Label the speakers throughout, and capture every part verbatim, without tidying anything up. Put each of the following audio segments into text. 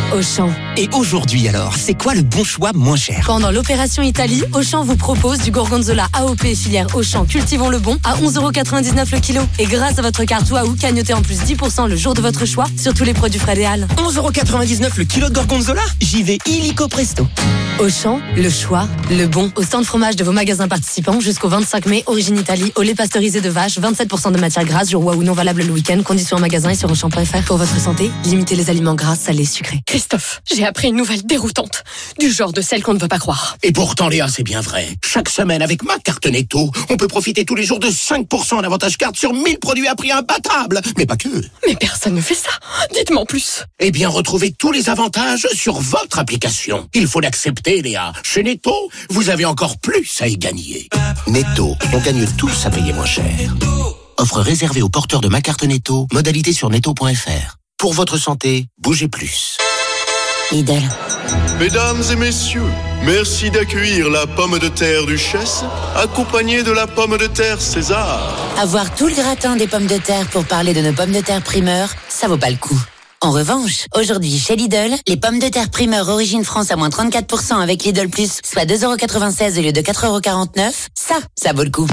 Speaker 1: Auchan.
Speaker 2: Et aujourd'hui alors, c'est quoi le bon choix moins cher?
Speaker 1: Pendant l'opération Italie, Auchan vous propose du gorgonzola A O P filière Auchan Cultivons le Bon à onze euros quatre-vingt-dix-neuf le kilo. Et grâce à votre carte Waouh, cagnotez en plus dix pour cent le jour de votre choix sur tous les produits frais Léal.
Speaker 2: onze euros quatre-vingt-dix-neuf le kilo de gorgonzola? J'y vais illico presto.
Speaker 1: Auchan, le choix, le bon. Au stand fromage de vos magasins participants jusqu'au vingt-cinq mai, origine Italie, au lait pasteurisé de vache, vingt-sept pour cent de matière grasse, jour Waouh non valable le week-end, conditions en magasin et sur auchan point f r. Pour votre santé, limitez les aliments gras, salés, sucrés.
Speaker 3: Christophe, j'ai appris une nouvelle déroutante, du genre de celle qu'on ne veut pas croire.
Speaker 4: Et pourtant Léa, c'est bien vrai. Chaque semaine avec ma carte Netto, on peut profiter tous les jours de cinq pour cent d'avantage carte sur mille produits à prix imbattable. Mais pas que.
Speaker 3: Mais personne ne fait ça. Dites-moi en plus.
Speaker 4: Eh bien, retrouvez tous les avantages sur votre application. Il faut l'accepter, Léa. Chez Netto, vous avez encore plus à y gagner. Netto, on gagne tous à payer moins cher. Offre réservée aux porteurs de ma carte Netto. Modalité sur netto point f r. Pour votre santé, bougez plus.
Speaker 1: Lidl.
Speaker 5: Mesdames et messieurs, merci d'accueillir la pomme de terre Duchesse, accompagnée de la pomme de terre César.
Speaker 6: Avoir tout le gratin des pommes de terre pour parler de nos pommes de terre primeur, ça vaut pas le coup. En revanche, aujourd'hui chez Lidl, les pommes de terre primeur origine France à moins trente-quatre pour cent avec Lidl Plus, soit deux euros quatre-vingt-seize au lieu de quatre euros quarante-neuf, ça, ça vaut le coup.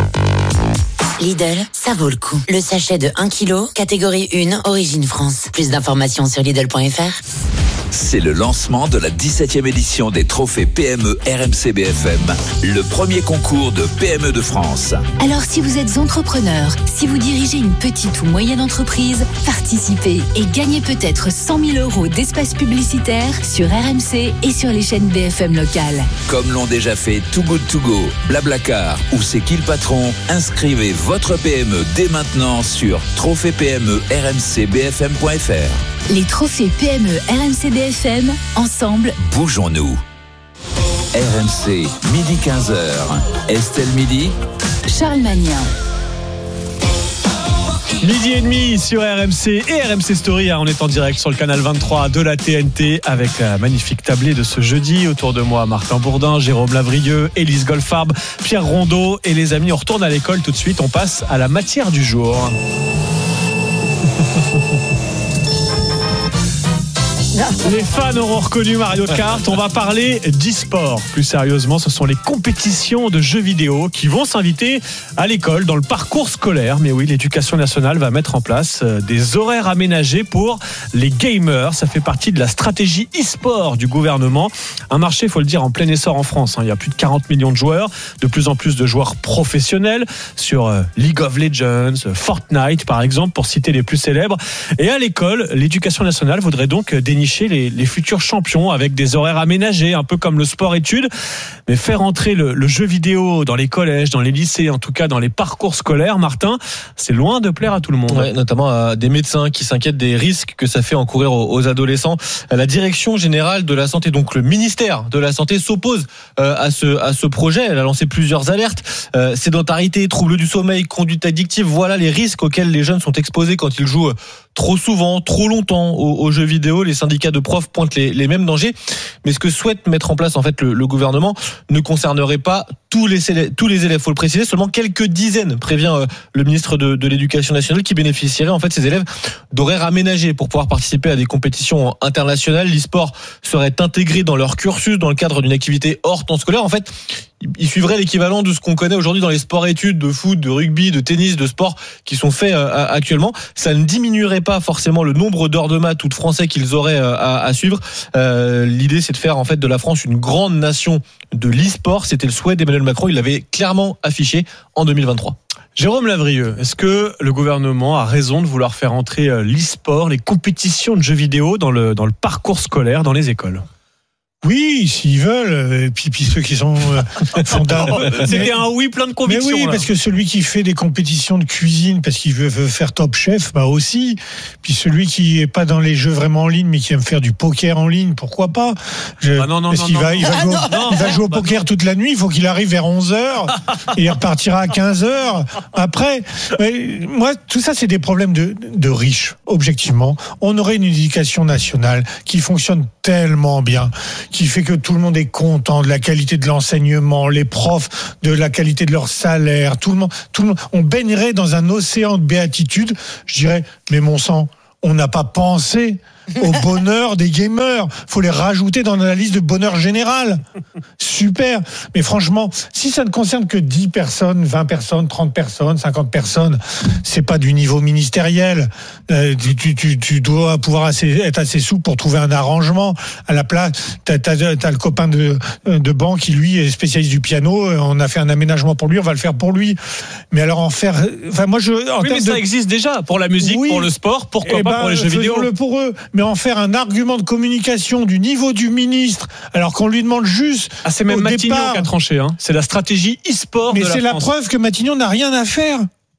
Speaker 6: Lidl, ça vaut le coup. Le sachet de un kilo, catégorie un, origine France. Plus d'informations sur lidl point f r.
Speaker 7: C'est le lancement de la dix-septième édition des trophées P M E R M C B F M, le premier concours de P M E de France.
Speaker 8: Alors si vous êtes entrepreneur, si vous dirigez une petite ou moyenne entreprise, participez et gagnez peut-être cent mille euros d'espace publicitaire sur R M C et sur les chaînes B F M locales.
Speaker 7: Comme l'ont déjà fait Too Good To Go, Blablacar ou C'est qui le patron, inscrivez votre P M E dès maintenant sur trophée P M E R M C B F M point f r.
Speaker 8: Les trophées P M E R M C B F M, ensemble,
Speaker 7: bougeons-nous. R M C, midi quinze heures. Estelle Midi.
Speaker 8: Charles Magnin.
Speaker 9: Midi et demi sur R M C et R M C Story. On est en direct sur le canal vingt-trois de la T N T avec la magnifique tablée de ce jeudi. Autour de moi, Martin Bourdin, Jérôme Lavrieux, Élise Goldfarb, Pierre Rondeau. Et les amis, on retourne à l'école tout de suite. On passe à la matière du jour. Les fans auront reconnu Mario Kart. On va parler d'e-sport. Plus sérieusement, ce sont les compétitions de jeux vidéo qui vont s'inviter à l'école dans le parcours scolaire. Mais oui, l'éducation nationale va mettre en place des horaires aménagés pour les gamers. Ça fait partie de la stratégie e-sport du gouvernement. Un marché, il faut le dire, en plein essor en France. Il y a plus de quarante millions de joueurs, de plus en plus de joueurs professionnels sur League of Legends, Fortnite par exemple, pour citer les plus célèbres. Et à l'école, l'éducation nationale voudrait donc dénicher Les, les futurs champions avec des horaires aménagés, un peu comme le sport-études, mais faire entrer le, le jeu vidéo dans les collèges, dans les lycées, en tout cas dans les parcours scolaires, Martin, c'est loin de plaire à tout le monde.
Speaker 10: Ouais, notamment à des médecins qui s'inquiètent des risques que ça fait encourir aux, aux adolescents. La Direction générale de la santé, donc le ministère de la santé, s'oppose euh, à ce à ce projet. Elle a lancé plusieurs alertes. Euh, sédentarité, troubles du sommeil, conduite addictive, voilà les risques auxquels les jeunes sont exposés quand ils jouent trop souvent, trop longtemps aux, aux jeux vidéo. Les syndicats de profs pointent les, les mêmes dangers. Mais ce que souhaite mettre en place en fait le, le gouvernement ne concernerait pas tous les tous les élèves. Faut le préciser, seulement quelques dizaines, prévient euh, le ministre de, de l'Éducation nationale, qui bénéficieraient en fait ces élèves d'horaires aménagés pour pouvoir participer à des compétitions internationales. L'e-sport serait intégré dans leur cursus dans le cadre d'une activité hors temps scolaire. En fait, il suivrait l'équivalent de ce qu'on connaît aujourd'hui dans les sports-études de foot, de rugby, de tennis, de sport qui sont faits euh, actuellement. Ça ne diminuerait pas forcément le nombre d'heures de maths ou de français qu'ils auraient euh, à, à suivre. Euh, l'idée, c'est de faire en fait de la France une grande nation de l'e-sport. C'était le souhait d'Emmanuel Macron. Il l'avait clairement affiché en deux mille vingt-trois.
Speaker 9: Jérôme Lavrieux, est-ce que le gouvernement a raison de vouloir faire entrer l'e-sport, les compétitions de jeux vidéo dans le, dans le parcours scolaire, dans les écoles ?
Speaker 11: Oui, s'ils veulent, et puis, puis ceux qui sont euh, fondateurs.
Speaker 9: C'était un oui plein de conviction.
Speaker 11: Mais oui,
Speaker 9: là.
Speaker 11: Parce que celui qui fait des compétitions de cuisine parce qu'il veut, veut faire Top Chef, bah aussi. Puis celui qui est pas dans les jeux vraiment en ligne, mais qui aime faire du poker en ligne, pourquoi pas? Je,
Speaker 9: ah non, non,
Speaker 11: parce
Speaker 9: non,
Speaker 11: qu'il
Speaker 9: non,
Speaker 11: va,
Speaker 9: non.
Speaker 11: il va jouer,
Speaker 9: Ah, non,
Speaker 11: il va jouer au
Speaker 9: bah
Speaker 11: poker
Speaker 9: non.
Speaker 11: toute la nuit. Il faut qu'il arrive vers onze heures et il repartira à quinze heures après. Mais moi, tout ça, c'est des problèmes de, de riches, objectivement. On aurait une éducation nationale qui fonctionne tellement bien, qui fait que tout le monde est content de la qualité de l'enseignement, les profs de la qualité de leur salaire, tout le monde, tout le monde, on baignerait dans un océan de béatitude. Je dirais, mais mon sang, on n'a pas pensé au bonheur des gamers. Faut les rajouter dans la liste de bonheur général. Super. Mais franchement, si ça ne concerne que dix personnes, vingt personnes, trente personnes, cinquante personnes, c'est pas du niveau ministériel. Euh, tu, tu, tu dois pouvoir assez, être assez souple pour trouver un arrangement. À la place, t'as, t'as, t'as le copain de, de banque qui, lui, est spécialiste du piano. On a fait un aménagement pour lui, on va le faire pour lui. Mais alors en faire... Enfin, moi, je... En
Speaker 9: oui, mais ça de... existe déjà pour la musique, oui, pour le sport, pourquoi
Speaker 11: eh
Speaker 9: pas
Speaker 11: ben,
Speaker 9: pour les jeux vidéo.
Speaker 11: Faisons-le pour eux. Mais en faire un argument de communication du niveau du ministre, alors qu'on lui demande juste...
Speaker 9: Ah, c'est même
Speaker 11: au
Speaker 9: Matignon
Speaker 11: départ,
Speaker 9: qui a tranché. Hein. C'est la stratégie e-sport
Speaker 11: mais
Speaker 9: de la
Speaker 11: c'est
Speaker 9: France.
Speaker 11: la preuve que Matignon n'a rien à faire.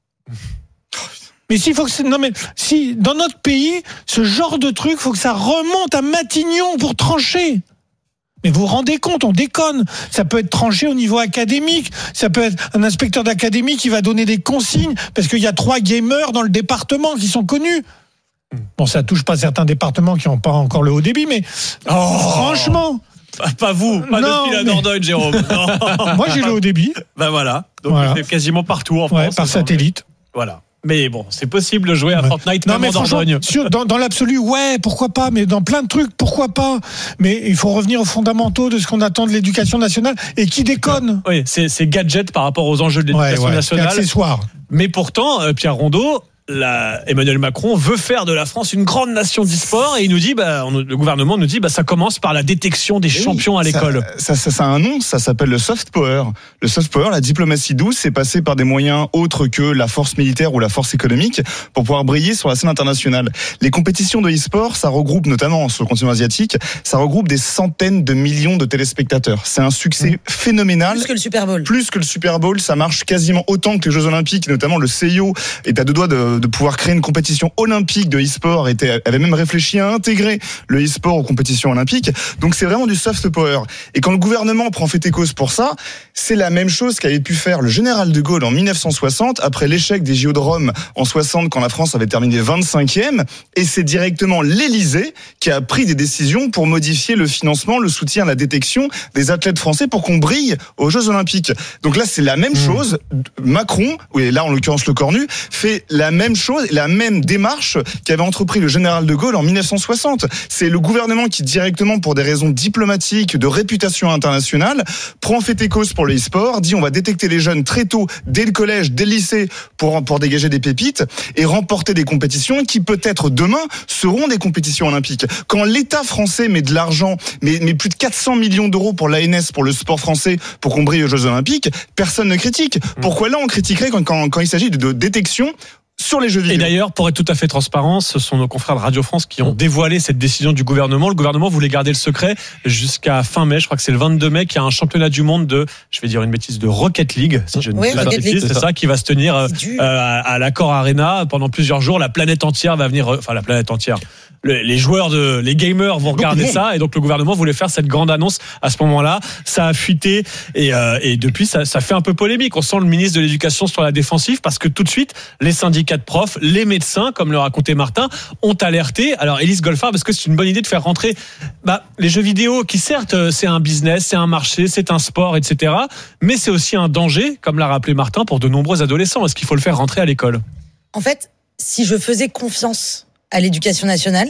Speaker 11: Mais s'il faut que c'est... non mais si dans notre pays, ce genre de truc, faut que ça remonte à Matignon pour trancher. Mais vous vous rendez compte, on déconne. Ça peut être tranché au niveau académique. Ça peut être un inspecteur d'académie qui va donner des consignes parce qu'il y a trois gamers dans le département qui sont connus. Bon, ça touche pas certains départements qui n'ont pas encore le haut débit, mais oh, franchement...
Speaker 9: Pas vous, pas non, depuis la Dordogne, mais... Jérôme. Non.
Speaker 11: Moi, j'ai le haut débit.
Speaker 9: Ben voilà. Donc,
Speaker 11: voilà.
Speaker 9: c'est quasiment partout en France.
Speaker 11: Ouais, par satellite.
Speaker 9: Voilà. Mais bon, c'est possible de jouer à ouais. Fortnite
Speaker 11: non,
Speaker 9: même
Speaker 11: mais
Speaker 9: en Dordogne.
Speaker 11: Sur, dans, dans l'absolu, ouais, pourquoi pas. Mais dans plein de trucs, pourquoi pas. Mais il faut revenir aux fondamentaux de ce qu'on attend de l'éducation nationale. Et qui déconne.
Speaker 9: Oui, c'est, c'est gadget par rapport aux enjeux de l'éducation
Speaker 11: ouais, ouais,
Speaker 9: nationale.
Speaker 11: C'est accessoire.
Speaker 9: Mais pourtant, euh, Pierre Rondeau... La, Emmanuel Macron veut faire de la France une grande nation d'e-sport et il nous dit, bah, on, le gouvernement nous dit, bah, ça commence par la détection des oui, champions à l'école.
Speaker 12: Ça, ça, ça a un nom, ça s'appelle le soft power. Le soft power, la diplomatie douce, c'est passé par des moyens autres que la force militaire ou la force économique pour pouvoir briller sur la scène internationale. Les compétitions de e-sport, ça regroupe notamment sur le continent asiatique, ça regroupe des centaines de millions de téléspectateurs. C'est un succès mmh. phénoménal.
Speaker 13: Plus que le Super Bowl.
Speaker 12: Plus que le Super Bowl, ça marche quasiment autant que les Jeux Olympiques, notamment le C I O est à deux doigts de de pouvoir créer une compétition olympique de e-sport, était, avait même réfléchi à intégrer le e-sport aux compétitions olympiques. Donc c'est vraiment du soft power. Et quand le gouvernement prend fait et cause pour ça, c'est la même chose qu'avait pu faire le général de Gaulle en dix-neuf cent soixante, après l'échec des J O de Rome en soixante, quand la France avait terminé vingt-cinquième. Et c'est directement l'Élysée qui a pris des décisions pour modifier le financement, le soutien, la détection des athlètes français pour qu'on brille aux Jeux Olympiques. Donc là, c'est la même mmh. chose. Macron, oui, là en l'occurrence le Cornu, fait la même chose, la même démarche qu'avait entrepris le général de Gaulle en dix-neuf cent soixante. C'est le gouvernement qui directement, pour des raisons diplomatiques, de réputation internationale, prend fait et cause pour le e-sport, dit on va détecter les jeunes très tôt, dès le collège, dès le lycée, pour, pour dégager des pépites et remporter des compétitions qui peut-être demain seront des compétitions olympiques. Quand l'État français met de l'argent, met, met plus de quatre cents millions d'euros pour l'A N S, pour le sport français, pour qu'on brille aux Jeux Olympiques, personne ne critique. Pourquoi là on critiquerait quand, quand, quand il s'agit de, de détection sur les jeux vidéo?
Speaker 9: Et d'ailleurs, pour être tout à fait transparent, ce sont nos confrères de Radio France qui ont dévoilé cette décision du gouvernement. Le gouvernement voulait garder le secret jusqu'à fin mai. Je crois que c'est le vingt-deux mai qu'il y a un championnat du monde de, je vais dire une bêtise, de Rocket League. Si je ne
Speaker 13: oui,
Speaker 9: dis pas de bêtise, c'est ça. ça qui va se tenir euh, à, à l'Accor Arena pendant plusieurs jours. La planète entière va venir, enfin la planète entière. Le, les joueurs de, les gamers vont regarder ça, et donc le gouvernement voulait faire cette grande annonce à ce moment-là. Ça a fuité et, euh, et depuis ça, ça fait un peu polémique. On sent le ministre de l'Éducation sur la défensive parce que tout de suite les syndicats de profs, les médecins, comme le racontait Martin, ont alerté. Alors Élise Goldfarb, est-ce que c'est une bonne idée de faire rentrer bah, les jeux vidéo, qui certes c'est un business, c'est un marché, c'est un sport, et cetera. Mais c'est aussi un danger, comme l'a rappelé Martin, pour de nombreux adolescents. Est-ce qu'il faut le faire rentrer à l'école?
Speaker 13: En fait, si je faisais confiance à l'éducation nationale,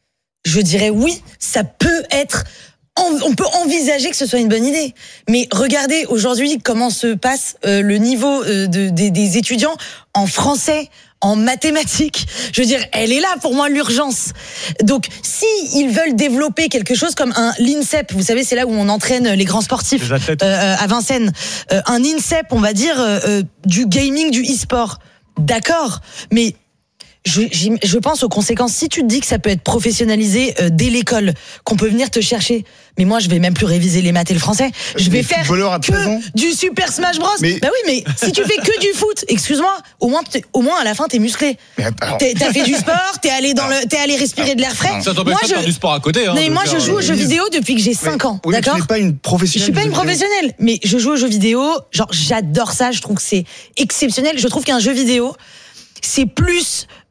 Speaker 13: je dirais oui, ça peut être, on peut envisager que ce soit une bonne idée. Mais regardez aujourd'hui comment se passe euh, le niveau euh, de, des, des étudiants en français, en mathématiques. Je veux dire, elle est là pour moi l'urgence. Donc, si ils veulent développer quelque chose comme un l'INSEP, vous savez, c'est là où on entraîne les grands sportifs euh, à Vincennes, euh, un INSEP, on va dire euh, du gaming, du e-sport. D'accord, mais Je, je pense aux conséquences. Si tu te dis que ça peut être professionnalisé euh, dès l'école, qu'on peut venir te chercher, mais moi je vais même plus réviser les maths et le français. Je vais faire que du Super Smash Bros. Mais... Bah oui, mais si tu fais que du foot, excuse-moi, au moins, au moins à la fin t'es musclé. T'es, t'as fait du sport, t'es allé dans le, t'es allé respirer de l'air frais.
Speaker 10: Ça t'empêche pas de faire du sport à côté. Hein,
Speaker 13: mais moi je joue aux jeux vidéo depuis que j'ai cinq ans,
Speaker 12: oui,
Speaker 13: d'accord.
Speaker 12: Tu n'es pas une professionnelle.
Speaker 13: Je suis pas une professionnelle, mais je joue aux jeux vidéo. Genre j'adore ça, je trouve que c'est exceptionnel. Je trouve qu'un jeu vidéo, c'est plus euh,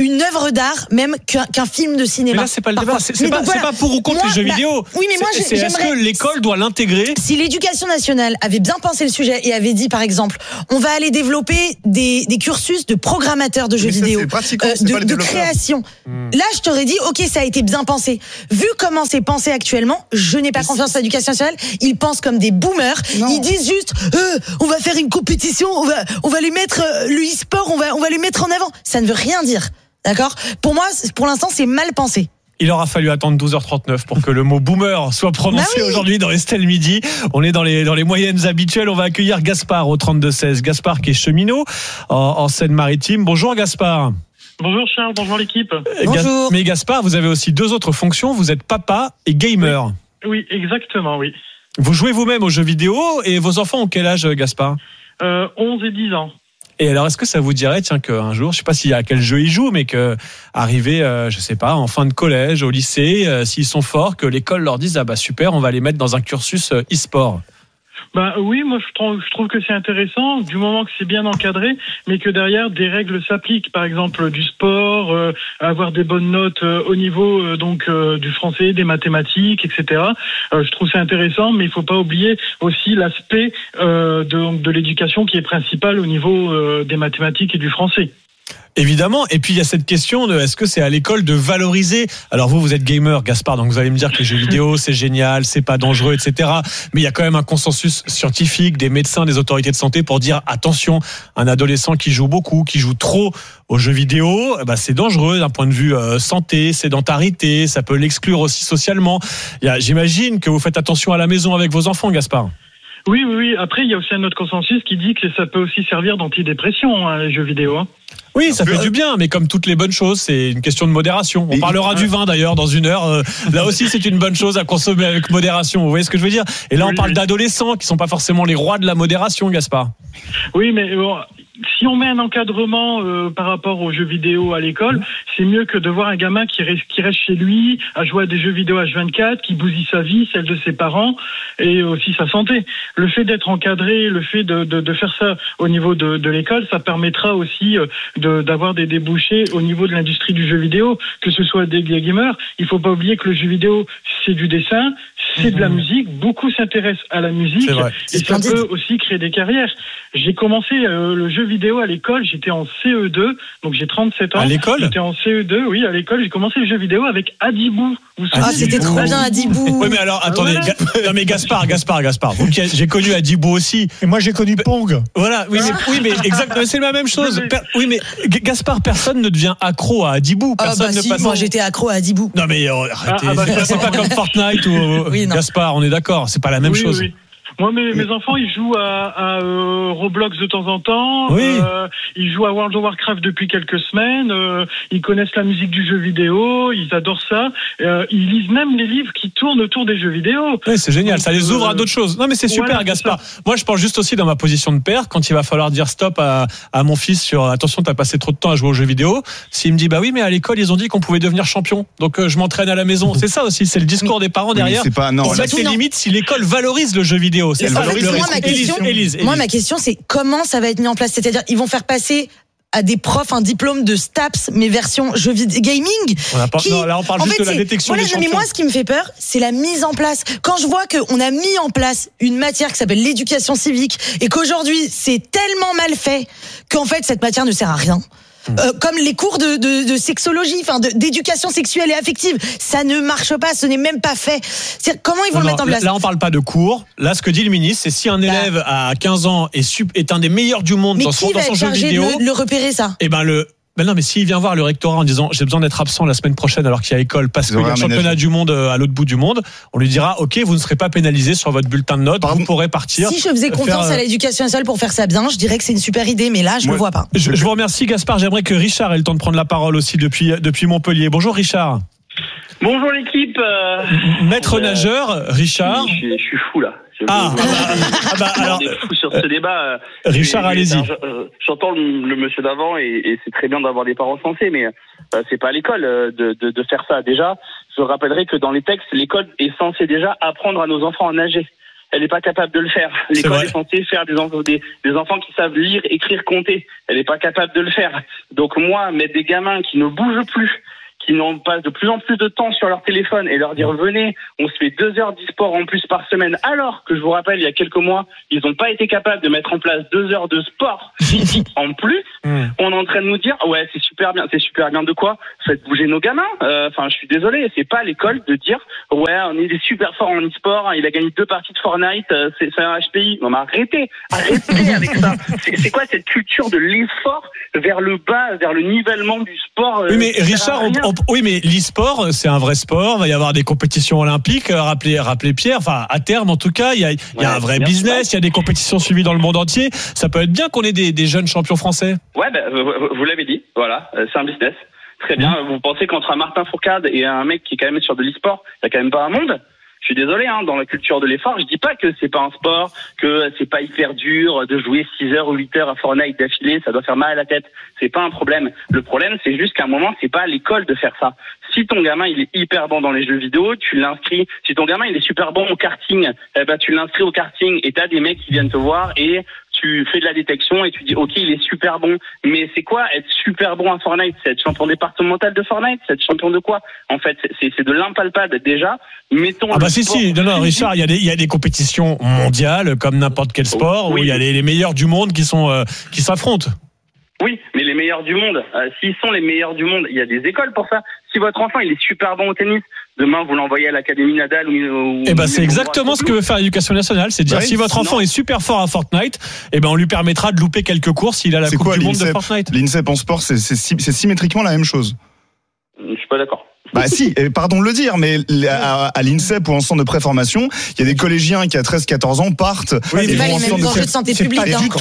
Speaker 13: une œuvre d'art même qu'un, qu'un film de cinéma.
Speaker 9: Mais là, c'est pas le débat. C'est, c'est,
Speaker 13: mais
Speaker 9: pas,
Speaker 13: donc,
Speaker 9: c'est
Speaker 13: voilà.
Speaker 9: pas pour ou contre
Speaker 13: Moi,
Speaker 9: les jeux
Speaker 13: bah,
Speaker 9: vidéo.
Speaker 13: Oui, mais moi,
Speaker 9: c'est, c'est est-ce que l'école doit l'intégrer?
Speaker 13: Si l'éducation nationale avait bien pensé le sujet et avait dit, par exemple, on va aller développer des, des cursus de programmateurs de jeux
Speaker 12: Mais ça,
Speaker 13: vidéo,
Speaker 12: c'est pratiquant,
Speaker 13: euh,
Speaker 12: c'est
Speaker 13: de,
Speaker 12: pas les
Speaker 13: de
Speaker 12: développeurs.
Speaker 13: création.
Speaker 9: Hmm.
Speaker 13: Là, je t'aurais dit, ok, ça a été bien pensé. Vu comment c'est pensé actuellement, je n'ai pas confiance en l'éducation nationale. Ils pensent comme des boomers.
Speaker 12: Non.
Speaker 13: Ils disent juste, euh, on va faire une compétition, on va, on va les mettre euh, le e-sport, on va, on va les mettre en avant. Ça ne veut rien dire, d'accord? Pour moi, c'est- pour l'instant, c'est mal pensé.
Speaker 9: Il aura fallu attendre douze heures trente-neuf pour que le mot boomer soit prononcé
Speaker 13: Bah oui.
Speaker 9: aujourd'hui dans Estelle Midi. On est dans les, dans les moyennes habituelles. On va accueillir Gaspard au trente-deux seize. Gaspard qui est cheminot en, en Seine-Maritime. Bonjour Gaspard.
Speaker 14: Bonjour Charles, bonjour l'équipe.
Speaker 13: Bonjour.
Speaker 9: Mais Gaspard, vous avez aussi deux autres fonctions. Vous êtes papa et gamer.
Speaker 14: Oui, oui exactement, oui.
Speaker 9: Vous jouez vous-même aux jeux vidéo et vos enfants ont quel âge, Gaspard?
Speaker 14: Euh, onze et dix ans.
Speaker 9: Et alors, est-ce que ça vous dirait, tiens, qu'un jour, je sais pas s'il y a quel jeu ils jouent, mais que arrivé, euh, je sais pas, en fin de collège, au lycée, euh, s'ils sont forts, que l'école leur dise, ah bah super, on va les mettre dans un cursus euh, e-sport.
Speaker 14: Bah oui, moi je trouve, je trouve que c'est intéressant du moment que c'est bien encadré, mais que derrière des règles s'appliquent. Par exemple du sport, euh, avoir des bonnes notes euh, au niveau euh, donc euh, du français, des mathématiques, et cetera. Euh, je trouve c'est intéressant, mais il faut pas oublier aussi l'aspect euh, de, donc, de l'éducation qui est principal au niveau euh, des mathématiques et du français.
Speaker 9: Évidemment. Et puis, il y a cette question de, est-ce que c'est à l'école de valoriser? Alors, vous, vous êtes gamer, Gaspard, donc vous allez me dire que les jeux vidéo, c'est génial, c'est pas dangereux, et cetera. Mais il y a quand même un consensus scientifique des médecins, des autorités de santé pour dire, attention, un adolescent qui joue beaucoup, qui joue trop aux jeux vidéo, bah, c'est dangereux d'un point de vue euh, santé, sédentarité, ça peut l'exclure aussi socialement. Il y a, j'imagine que vous faites attention à la maison avec vos enfants, Gaspard.
Speaker 14: Oui, oui, oui. Après, il y a aussi un autre consensus qui dit que ça peut aussi servir d'antidépression, hein, les jeux vidéo. Hein.
Speaker 9: Oui, ça fait du bien, mais comme toutes les bonnes choses, c'est une question de modération. On
Speaker 12: Et
Speaker 9: parlera
Speaker 12: il-
Speaker 9: du vin d'ailleurs dans une heure. Euh, Là aussi, c'est une bonne chose à consommer avec modération. Vous voyez ce que je veux dire? Et là, on
Speaker 14: Oui,
Speaker 9: parle
Speaker 14: oui.
Speaker 9: d'adolescents qui sont pas forcément les rois de la modération, Gaspard.
Speaker 14: Oui, mais bon, si on met un encadrement euh, par rapport aux jeux vidéo à l'école, c'est mieux que de voir un gamin qui reste, qui reste chez lui, à jouer à des jeux vidéo H vingt-quatre, qui bousille sa vie, celle de ses parents et aussi sa santé. Le fait d'être encadré, le fait de, de, de faire ça au niveau de, de l'école, ça permettra aussi euh, de, d'avoir des débouchés au niveau de l'industrie du jeu vidéo, que ce soit des gamers. Il faut pas oublier que le jeu vidéo, c'est du dessin, c'est de la musique. Beaucoup s'intéressent à la musique
Speaker 9: C'est vrai.
Speaker 14: et ça peut aussi créer des carrières. J'ai commencé euh, le jeu vidéo à l'école, j'étais en C E deux, donc j'ai trente-sept ans.
Speaker 9: À l'école?
Speaker 14: J'étais en C E deux, oui, à l'école. J'ai commencé le jeu vidéo avec Adibou. Vous
Speaker 13: Ah,
Speaker 14: savez,
Speaker 13: c'était trop bien, Adibou.
Speaker 9: Oui, mais alors, attendez.
Speaker 14: voilà.
Speaker 9: Ga- non, mais Gaspard, Gaspard, Gaspard. Vous qui- j'ai connu Adibou aussi.
Speaker 11: Et moi, j'ai connu Pong.
Speaker 9: Voilà, oui, mais, oui, mais exactement, c'est la même chose. Per- oui, mais G- Gaspard, personne ne devient accro à Adibou.
Speaker 13: Ah
Speaker 9: Personne
Speaker 13: bah
Speaker 9: ne
Speaker 13: si,
Speaker 9: passe.
Speaker 13: moi j'étais accro à Adibou.
Speaker 9: Non, mais euh, arrêtez.
Speaker 14: Ah, ah bah,
Speaker 9: c'est, c'est pas comme Fortnite ou euh,
Speaker 13: Oui, non.
Speaker 9: Gaspard, on est d'accord. C'est pas la même
Speaker 14: Oui,
Speaker 9: chose.
Speaker 14: oui. Moi, mes, mes enfants, ils jouent à, à euh, Roblox de temps en temps.
Speaker 9: Oui.
Speaker 14: Euh, ils jouent à World of Warcraft depuis quelques semaines. Euh, ils connaissent la musique du jeu vidéo. Ils adorent ça. Euh, ils lisent même les livres qui tournent autour des jeux vidéo.
Speaker 9: Oui, c'est génial, ça les ouvre
Speaker 14: Euh,
Speaker 9: à d'autres choses. Non, mais c'est super,
Speaker 14: voilà, c'est
Speaker 9: Gaspard. Moi, je pense juste aussi dans ma position de père, quand il va falloir dire stop à, à mon fils sur attention, t'as passé trop de temps à jouer aux jeux vidéo. S'il me dit bah oui, mais à l'école, ils ont dit qu'on pouvait devenir champion, donc euh, je m'entraîne à la maison. C'est ça aussi, c'est le discours des parents
Speaker 12: Oui, mais
Speaker 9: derrière.
Speaker 12: c'est pas- non,
Speaker 9: On
Speaker 12: là,
Speaker 9: met ses
Speaker 13: non.
Speaker 9: limites si l'école valorise le jeu vidéo. C'est
Speaker 13: Mais
Speaker 9: ça
Speaker 13: ça,
Speaker 9: le
Speaker 13: moi,
Speaker 9: risque.
Speaker 13: ma
Speaker 9: Élise,
Speaker 13: question,
Speaker 9: Élise,
Speaker 13: moi,
Speaker 9: Élise.
Speaker 13: ma question, c'est comment ça va être mis en place? C'est-à-dire, ils vont faire passer à des profs un diplôme de STAPS, mais version jeux vidéo gaming.
Speaker 9: On a pas-
Speaker 13: qui-
Speaker 9: non, là, on parle
Speaker 13: en
Speaker 9: juste
Speaker 13: fait,
Speaker 9: de la
Speaker 13: c'est-
Speaker 9: détection
Speaker 13: voilà,
Speaker 9: des
Speaker 13: non, mais
Speaker 9: champions.
Speaker 13: moi, ce qui me fait peur, c'est la mise en place. Quand je vois qu'on a mis en place une matière qui s'appelle l'éducation civique et qu'aujourd'hui, c'est tellement mal fait qu'en fait, cette matière ne sert à rien. Euh, comme les cours de, de, de sexologie, enfin de- d'éducation sexuelle et affective, ça ne marche pas, ce n'est même pas fait. C'est-à-dire, comment ils vont
Speaker 9: Non,
Speaker 13: le
Speaker 9: non,
Speaker 13: mettre en
Speaker 9: là,
Speaker 13: place?
Speaker 9: là, on parle pas de cours. Là, ce que dit le ministre, c'est si un élève à quinze ans est, sup- est un des meilleurs du monde
Speaker 13: Mais
Speaker 9: dans son,
Speaker 13: qui
Speaker 9: dans
Speaker 13: va
Speaker 9: son
Speaker 13: être
Speaker 9: jeu
Speaker 13: chargé de
Speaker 9: vidéo,
Speaker 13: le, de le repérer, ça?
Speaker 9: eh ben le ben non, mais s'il vient voir le rectorat en disant j'ai besoin d'être absent la semaine prochaine alors qu'il y a école parce
Speaker 12: Ils
Speaker 9: qu'il y a
Speaker 12: auraient
Speaker 9: un championnat
Speaker 12: aménagé.
Speaker 9: du monde euh, à l'autre bout du monde, on lui dira ok, vous ne serez pas pénalisé sur votre bulletin de notes, vous pourrez partir.
Speaker 13: Si je faisais
Speaker 9: faire,
Speaker 13: confiance
Speaker 9: euh,
Speaker 13: à l'éducation nationale pour faire ça bien, je dirais que c'est une super idée, mais là, je ne
Speaker 9: ouais.
Speaker 13: le vois pas.
Speaker 9: Je, je vous remercie Gaspard, j'aimerais que Richard ait le temps de prendre la parole aussi depuis, depuis Montpellier. Bonjour Richard.
Speaker 15: Bonjour l'équipe. euh,
Speaker 9: Maître
Speaker 15: euh,
Speaker 9: nageur, Richard.
Speaker 15: Je, suis- je suis fou là. Je,
Speaker 9: Ah,
Speaker 15: je-
Speaker 9: ah bah, ah bah,
Speaker 15: je-
Speaker 9: alors,
Speaker 15: on est fou sur ce débat. euh,
Speaker 9: Richard,
Speaker 15: j'ai- j'ai-
Speaker 9: allez-y.
Speaker 15: alors, je- euh, J'entends le, le monsieur d'avant et, et c'est très bien d'avoir des parents sensés, mais euh, c'est pas à l'école euh, de, de, de faire ça. Déjà, je rappellerai que dans les textes, l'école est censée déjà apprendre à nos enfants à nager. elle n'est pas capable de le faire. L'école est censée faire des, enfants, des, des enfants qui savent lire, écrire, compter. Elle n'est pas capable de le faire. Donc moi, mettre des gamins qui ne bougent plus, qui n'ont pas de plus en plus de temps sur leur téléphone et leur dire venez, on se fait deux heures d'e-sport en plus par semaine, alors que je vous rappelle, il y a quelques mois, ils n'ont pas été capables de mettre en place deux heures de sport physique en plus. Mmh. On est en train de nous dire ouais, c'est super bien, c'est super bien de quoi? Faites bouger nos gamins. Enfin, euh, je suis désolé, c'est pas à l'école de dire ouais, on est super fort en e-sport, il a gagné deux parties de Fortnite, euh, c'est, c'est un H P I. Non mais arrêtez, arrêtez avec ça. C'est, c'est quoi cette culture de l'effort vers le bas, vers le nivellement du sport? euh,
Speaker 9: Oui mais Richard, on, on, oui mais l'e-sport c'est un vrai sport, il va y avoir des compétitions olympiques, rappelez, rappelez Pierre, enfin à terme en tout cas, il y a, il y a ouais, un vrai business, il y a des compétitions suivies dans le monde entier, ça peut être bien qu'on ait des, des jeunes champions français.
Speaker 15: Ouais, ben, vous, vous l'avez dit, voilà, c'est un business. Très bien, mmh. Vous pensez qu'entre un Martin Fourcade et un mec qui est quand même sur de l'e-sport, il y a quand même pas un monde? Je suis désolé, hein, dans la culture de l'effort, je dis pas que c'est pas un sport, que c'est pas hyper dur de jouer six heures ou huit heures à Fortnite d'affilée, ça doit faire mal à la tête. C'est pas un problème. Le problème, c'est juste qu'à un moment, c'est pas à l'école de faire ça. Si ton gamin, il est hyper bon dans les jeux vidéo, tu l'inscris. Si ton gamin, il est super bon au karting, eh ben, tu l'inscris au karting et t'as des mecs qui viennent te voir et tu fais de la détection et tu dis ok, il est super bon, mais c'est quoi être super bon à Fortnite? C'est être champion départemental de Fortnite? C'est être champion de quoi? En fait, c'est, c'est de l'impalpable déjà. Mettons
Speaker 9: ah bah si si, non non Richard, il y a des il y a des compétitions mondiales comme n'importe quel sport, oui, où il y a les, les meilleurs du monde qui sont euh, qui s'affrontent.
Speaker 15: Oui, mais les meilleurs du monde, euh, s'ils sont les meilleurs du monde, il y a des écoles pour ça. Si votre enfant il est super bon au tennis, demain vous l'envoyez à l'académie Nadal ou. ou
Speaker 9: eh ben c'est exactement ce que veut faire l'Éducation nationale, c'est de dire oui, si votre enfant est super fort à Fortnite, eh ben on lui permettra de louper quelques courses s'il a la
Speaker 12: c'est
Speaker 9: Coupe
Speaker 12: quoi,
Speaker 9: du
Speaker 12: l'INSEP?
Speaker 9: Monde de Fortnite.
Speaker 12: L'INSEP en sport, c'est, c'est, c'est symétriquement la même chose.
Speaker 15: Je suis pas d'accord.
Speaker 12: Bah si, pardon de le dire, mais à, à l'INSEP ou en centre de préformation, il y a des collégiens qui à treize quatorze ans partent.
Speaker 13: Oui, mais c'est pas les mêmes enjeux de santé publique.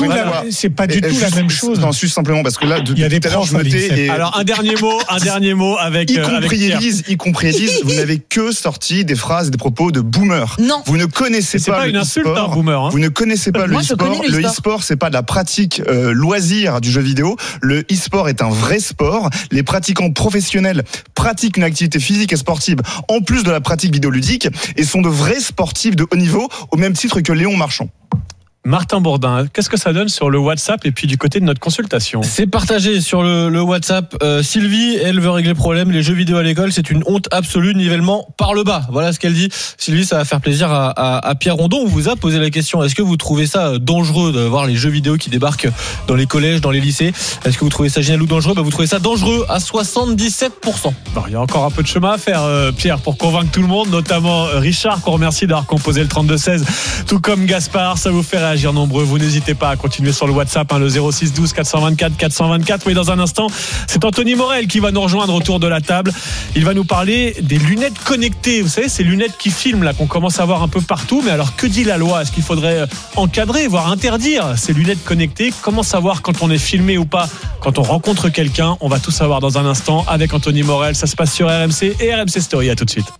Speaker 11: C'est pas du tout la même chose.
Speaker 12: Non, juste simplement parce que là,
Speaker 11: il y a des profs à l'INSEP.
Speaker 9: Alors un dernier mot, un dernier mot avec.
Speaker 12: Y compris Élise, y compris Élise, vous n'avez que sorti des phrases et des propos de boomer.
Speaker 13: Non.
Speaker 12: Vous ne connaissez
Speaker 9: c'est
Speaker 12: pas,
Speaker 9: pas
Speaker 12: le
Speaker 9: une insulte,
Speaker 12: e-sport.
Speaker 9: Hein, boomer. Hein.
Speaker 12: Vous ne connaissez pas le
Speaker 13: Moi,
Speaker 12: e-sport. Le e-sport, c'est pas de la pratique euh, loisir du jeu vidéo. Le e-sport est un vrai sport. Les pratiquants professionnels pratiquent une activité physique et sportive en plus de la pratique vidéoludique et sont de vrais sportifs de haut niveau au même titre que Léon Marchand.
Speaker 9: Martin Bourdin, qu'est-ce que ça donne sur le WhatsApp et puis du côté de notre consultation?
Speaker 10: C'est partagé sur le, le WhatsApp. Euh, Sylvie, elle veut régler le problème. Les jeux vidéo à l'école, c'est une honte absolue, nivellement par le bas. Voilà ce qu'elle dit. Sylvie, ça va faire plaisir à, à, à Pierre Rondon. On vous a posé la question. Est-ce que vous trouvez ça dangereux de voir les jeux vidéo qui débarquent dans les collèges, dans les lycées? Est-ce que vous trouvez ça génial ou dangereux? Bah, vous trouvez ça dangereux à soixante-dix-sept pour cent.
Speaker 9: Bon, il y a encore un peu de chemin à faire, euh, Pierre, pour convaincre tout le monde, notamment Richard, qu'on remercie d'avoir composé le trente-deux seize, tout comme Gaspard. Ça vous fait réagir nombreux. Vous n'hésitez pas à continuer sur le WhatsApp, hein, le zéro six douze quatre cent vingt-quatre quatre cent vingt-quatre. Mais dans un instant, c'est Anthony Morel qui va nous rejoindre autour de la table. Il va nous parler des lunettes connectées. Vous savez, ces lunettes qui filment, là, qu'on commence à voir un peu partout. Mais alors, que dit la loi? Est-ce qu'il faudrait encadrer, voire interdire ces lunettes connectées? Comment savoir quand on est filmé ou pas quand on rencontre quelqu'un? On va tout savoir dans un instant avec Anthony Morel. Ça se passe sur R M C et R M C Story. À tout de suite.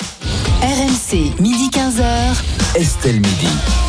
Speaker 8: R M C, midi quinze heures.
Speaker 7: Estelle Midi.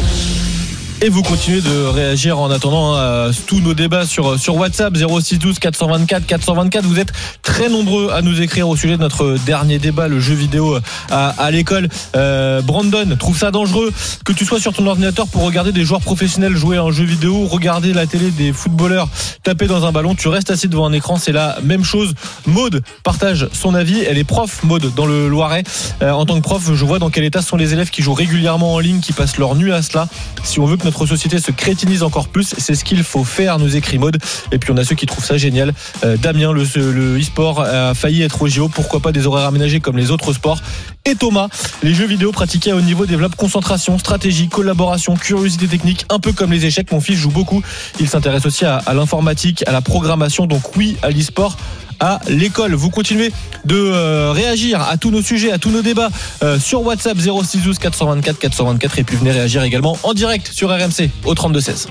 Speaker 10: Et vous continuez de réagir en attendant euh, tous nos débats sur, sur WhatsApp zéro six douze quatre cent vingt-quatre quatre cent vingt-quatre. Vous êtes très nombreux à nous écrire au sujet de notre dernier débat, le jeu vidéo à, à l'école. Euh, Brandon trouve ça dangereux que tu sois sur ton ordinateur pour regarder des joueurs professionnels jouer à un jeu vidéo, regarder la télé des footballeurs taper dans un ballon. Tu restes assis devant un écran, c'est la même chose. Maude partage son avis. Elle est prof, Maude, dans le Loiret. Euh, en tant que prof, je vois dans quel état sont les élèves qui jouent régulièrement en ligne, qui passent leur nuit à cela. Si on veut que notre société se crétinise encore plus, c'est ce qu'il faut faire, nous écrit Maude. Et puis on a ceux qui trouvent ça génial. Euh, Damien, le, le e-sport a failli être au J O, pourquoi pas des horaires aménagés comme les autres sports. Et Thomas, les jeux vidéo pratiqués à haut niveau développent concentration, stratégie, collaboration, curiosité technique, un peu comme les échecs. Mon fils joue beaucoup, il s'intéresse aussi à, à l'informatique, à la programmation, donc oui à l'e-sport à l'école. Vous continuez de euh, réagir à tous nos sujets, à tous nos débats euh, sur WhatsApp zéro six douze quatre cent vingt-quatre quatre cent vingt-quatre et puis venez réagir également en direct sur R M C au trente-deux seize.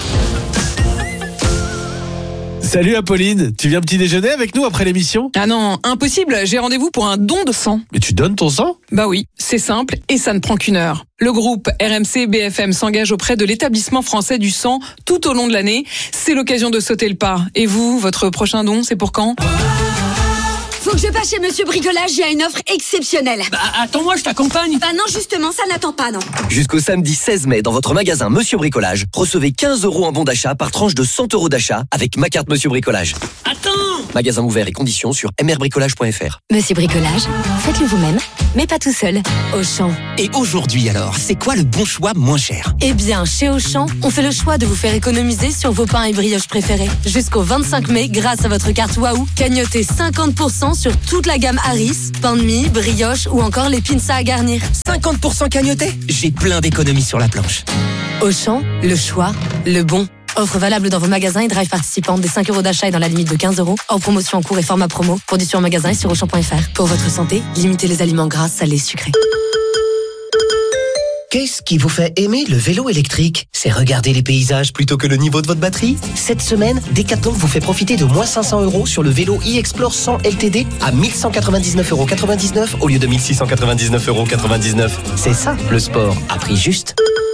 Speaker 16: Salut Apolline, tu viens petit déjeuner avec nous après l'émission?
Speaker 17: Ah non, impossible, j'ai rendez-vous pour un don de sang.
Speaker 16: Mais tu donnes ton sang?
Speaker 17: Bah oui, c'est simple et ça ne prend qu'une heure. Le groupe R M C B F M s'engage auprès de l'établissement français du sang tout au long de l'année. C'est l'occasion de sauter le pas. Et vous, votre prochain don, c'est pour quand?
Speaker 18: Faut que je passe chez Monsieur Bricolage, j'ai une offre exceptionnelle.
Speaker 2: Bah, attends-moi, je t'accompagne.
Speaker 18: Bah non, justement, ça n'attend pas, non.
Speaker 2: Jusqu'au samedi seize mai, dans votre magasin Monsieur Bricolage, recevez quinze euros en bon d'achat par tranche de cent euros d'achat avec ma carte Monsieur Bricolage. Attends! Magasin ouvert et conditions sur m r bricolage point f r.
Speaker 1: Monsieur Bricolage, faites-le vous-même, mais pas tout seul. Auchan.
Speaker 2: Et aujourd'hui alors, c'est quoi le bon choix moins cher?
Speaker 1: Eh bien, chez Auchan, on fait le choix de vous faire économiser sur vos pains et brioches préférés. Jusqu'au vingt-cinq mai, grâce à votre carte Waouh, cagnotez cinquante pour cent sur toute la gamme Harris, pain de mie, brioche ou encore les pizzas à garnir.
Speaker 2: cinquante pour cent cagnoté? J'ai plein d'économies sur la planche.
Speaker 1: Auchan, le choix, le bon. Offre valable dans vos magasins et drive participants des cinq euros d'achat et dans la limite de quinze euros. Hors promotion en cours et format promo. Conditions en magasin et sur auchan point f r. Pour votre santé, limitez les aliments gras, salés, sucrés.
Speaker 19: Qu'est-ce qui vous fait aimer le vélo électrique? C'est regarder les paysages plutôt que le niveau de votre batterie? Cette semaine, Decathlon vous fait profiter de moins cinq cents euros sur le vélo e-Explore cent L T D à mille cent quatre-vingt-dix-neuf euros quatre-vingt-dix-neuf au lieu de mille six cent quatre-vingt-dix-neuf euros quatre-vingt-dix-neuf. C'est ça, le sport, à prix juste.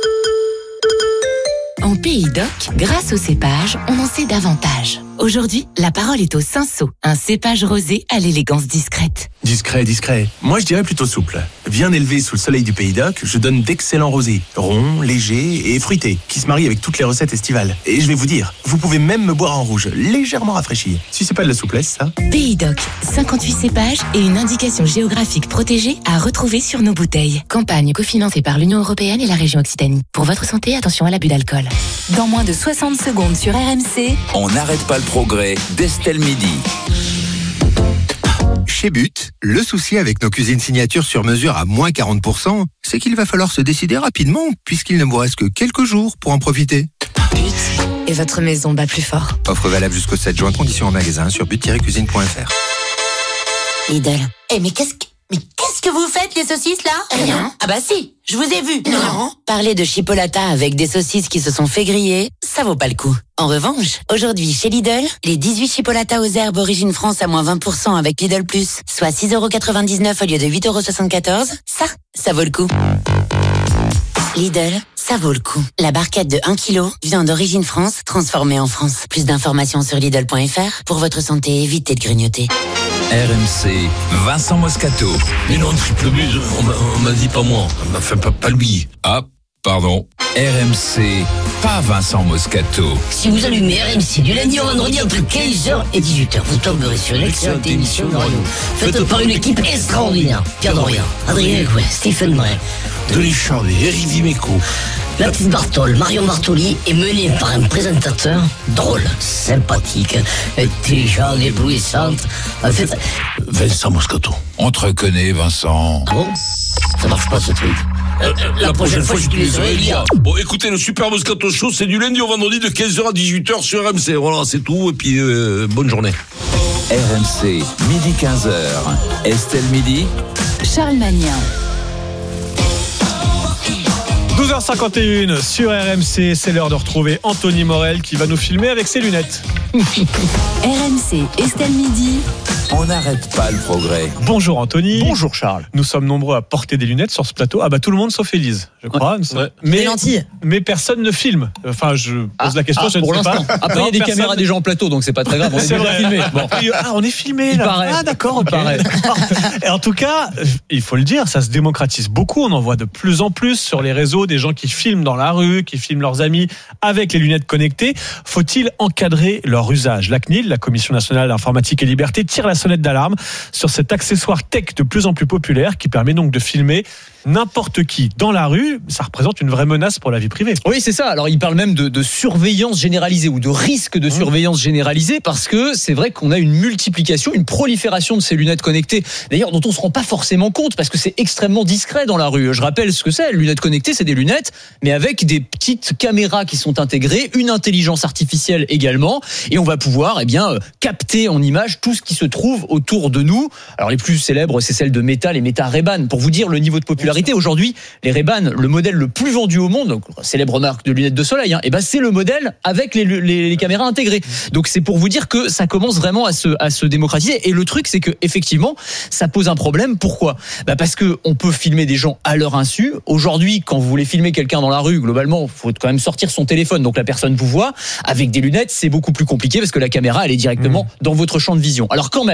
Speaker 8: En Pays d'Oc, grâce au cépage, on en sait davantage. Aujourd'hui, la parole est au cinsault, un cépage rosé à l'élégance discrète.
Speaker 20: Discret, discret. Moi, je dirais plutôt souple. Bien élevé sous le soleil du Pays d'Oc, je donne d'excellents rosés, ronds, légers et fruités, qui se marient avec toutes les recettes estivales. Et je vais vous dire, vous pouvez même me boire en rouge, légèrement rafraîchi. Si c'est pas de la souplesse, ça.
Speaker 8: Pays d'Oc, cinquante-huit cépages et une indication géographique protégée à retrouver sur nos bouteilles. Campagne cofinancée par l'Union européenne et la région Occitanie. Pour votre santé, attention à l'abus d'alcool. Dans moins de soixante secondes sur R M C,
Speaker 7: on n'arrête pas le progrès d'Estelle Midi.
Speaker 21: Chez But, le souci avec nos cuisines signature sur mesure à moins quarante pour cent, c'est qu'il va falloir se décider rapidement puisqu'il ne vous reste que quelques jours pour en profiter.
Speaker 1: But et votre maison bat plus fort.
Speaker 21: Offre valable jusqu'au sept juin, conditions en magasin sur but tiret cuisine point f r.
Speaker 6: Lidl. Eh mais qu'est-ce que... Mais qu'est-ce que vous faites, les saucisses, là? Rien. Ah bah si, je vous ai vu. Non. Parler de chipolata avec des saucisses qui se sont fait griller, ça vaut pas le coup. En revanche, aujourd'hui, chez Lidl, les dix-huit chipolatas aux herbes Origine France à moins vingt pour cent avec Lidl Plus, soit six euros quatre-vingt-dix-neuf au lieu de huit euros soixante-quatorze, ça, ça vaut le coup. Lidl, ça vaut le coup. La barquette de un kilo, viande d'origine France, transformée en France. Plus d'informations sur Lidl point f r. Pour votre santé, évitez de grignoter.
Speaker 7: R M C, Vincent Moscato.
Speaker 22: Mais non, triple buse, on m'a, on m'a dit pas moi. Enfin, pas, pas lui.
Speaker 7: Ah, pardon. R M C, pas Vincent Moscato.
Speaker 23: Si vous allumez R M C du lundi au vendredi entre quinze heures et dix-huit heures, vous tomberez sur une excellente émission de radio faite par une équipe extraordinaire. Pierre Dorian, Adrien Coué, Stephen Bray,
Speaker 22: Denis Charvet, Eric Dimeco,
Speaker 23: la petite Bartoli, Marion Bartoli est menée par un présentateur drôle, sympathique, intelligent, éblouissante. En fait,
Speaker 22: Vincent Moscato.
Speaker 7: On te reconnaît, Vincent.
Speaker 23: Ah bon? Ça marche pas, ce truc. Euh, la, la prochaine, prochaine fois, j'utiliserai Elia.
Speaker 22: Bon, écoutez, le Super Moscato Show, c'est du lundi au vendredi de quinze heures à dix-huit heures sur R M C. Voilà, c'est tout. Et puis, euh, bonne journée.
Speaker 7: R M C, midi quinze heures. Estelle Midi.
Speaker 8: Charles Magnin.
Speaker 9: douze heures cinquante et une sur R M C, c'est l'heure de retrouver Anthony Morel qui va nous filmer avec ses lunettes.
Speaker 8: R M C, Estelle Midi.
Speaker 7: On n'arrête pas le progrès.
Speaker 9: Bonjour Anthony.
Speaker 11: Bonjour Charles.
Speaker 9: Nous sommes nombreux à porter des lunettes sur ce plateau. Ah bah tout le monde sauf Élise, je crois.
Speaker 13: Ouais. Ouais.
Speaker 9: Mais, mais personne ne filme. Enfin, je pose ah, la question, ah, je ne sais pas.
Speaker 10: Après, il y a des personne... caméras des gens en plateau, donc c'est pas très grave. On est, est déjà filmé. Bon.
Speaker 9: Ah, on est filmé là.
Speaker 10: Il paraît.
Speaker 9: Ah d'accord, okay.
Speaker 10: paraît.
Speaker 9: Et en tout cas, il faut le dire, ça se démocratise beaucoup. On en voit de plus en plus sur les réseaux des gens qui filment dans la rue, qui filment leurs amis avec les lunettes connectées. Faut-il encadrer leur usage? La C N I L, la Commission nationale d'informatique et liberté, tire la sonnette d'alarme sur cet accessoire tech de plus en plus populaire qui permet donc de filmer n'importe qui dans la rue. Ça représente une vraie menace pour la vie privée.
Speaker 10: Oui, c'est ça. Alors, il parle même de, de surveillance généralisée ou de risque de mmh. surveillance généralisée parce que c'est vrai qu'on a une multiplication, une prolifération de ces lunettes connectées, d'ailleurs, dont on ne se rend pas forcément compte parce que c'est extrêmement discret dans la rue. Je rappelle ce que c'est. Les lunettes connectées, c'est des lunettes, mais avec des petites caméras qui sont intégrées, une intelligence artificielle également, et on va pouvoir, eh bien, capter en image tout ce qui se trouve autour de nous. Alors, les plus célèbres, c'est celles de Meta, les Meta Ray-Ban. Pour vous dire le niveau de popularité, aujourd'hui, les Ray-Ban, le modèle le plus vendu au monde, célèbre marque de lunettes de soleil, hein, et ben c'est le modèle avec les, les, les caméras intégrées. Donc c'est pour vous dire que ça commence vraiment à se, à se démocratiser. Et le truc, c'est que effectivement, ça pose un problème. Pourquoi? Bah parce que on peut filmer des gens à leur insu. Aujourd'hui, quand vous voulez filmer quelqu'un dans la rue, globalement, il faut quand même sortir son téléphone, donc la personne vous voit. Avec des lunettes, c'est beaucoup plus compliqué parce que la caméra, elle est directement mmh. dans votre champ de vision. Alors quand même.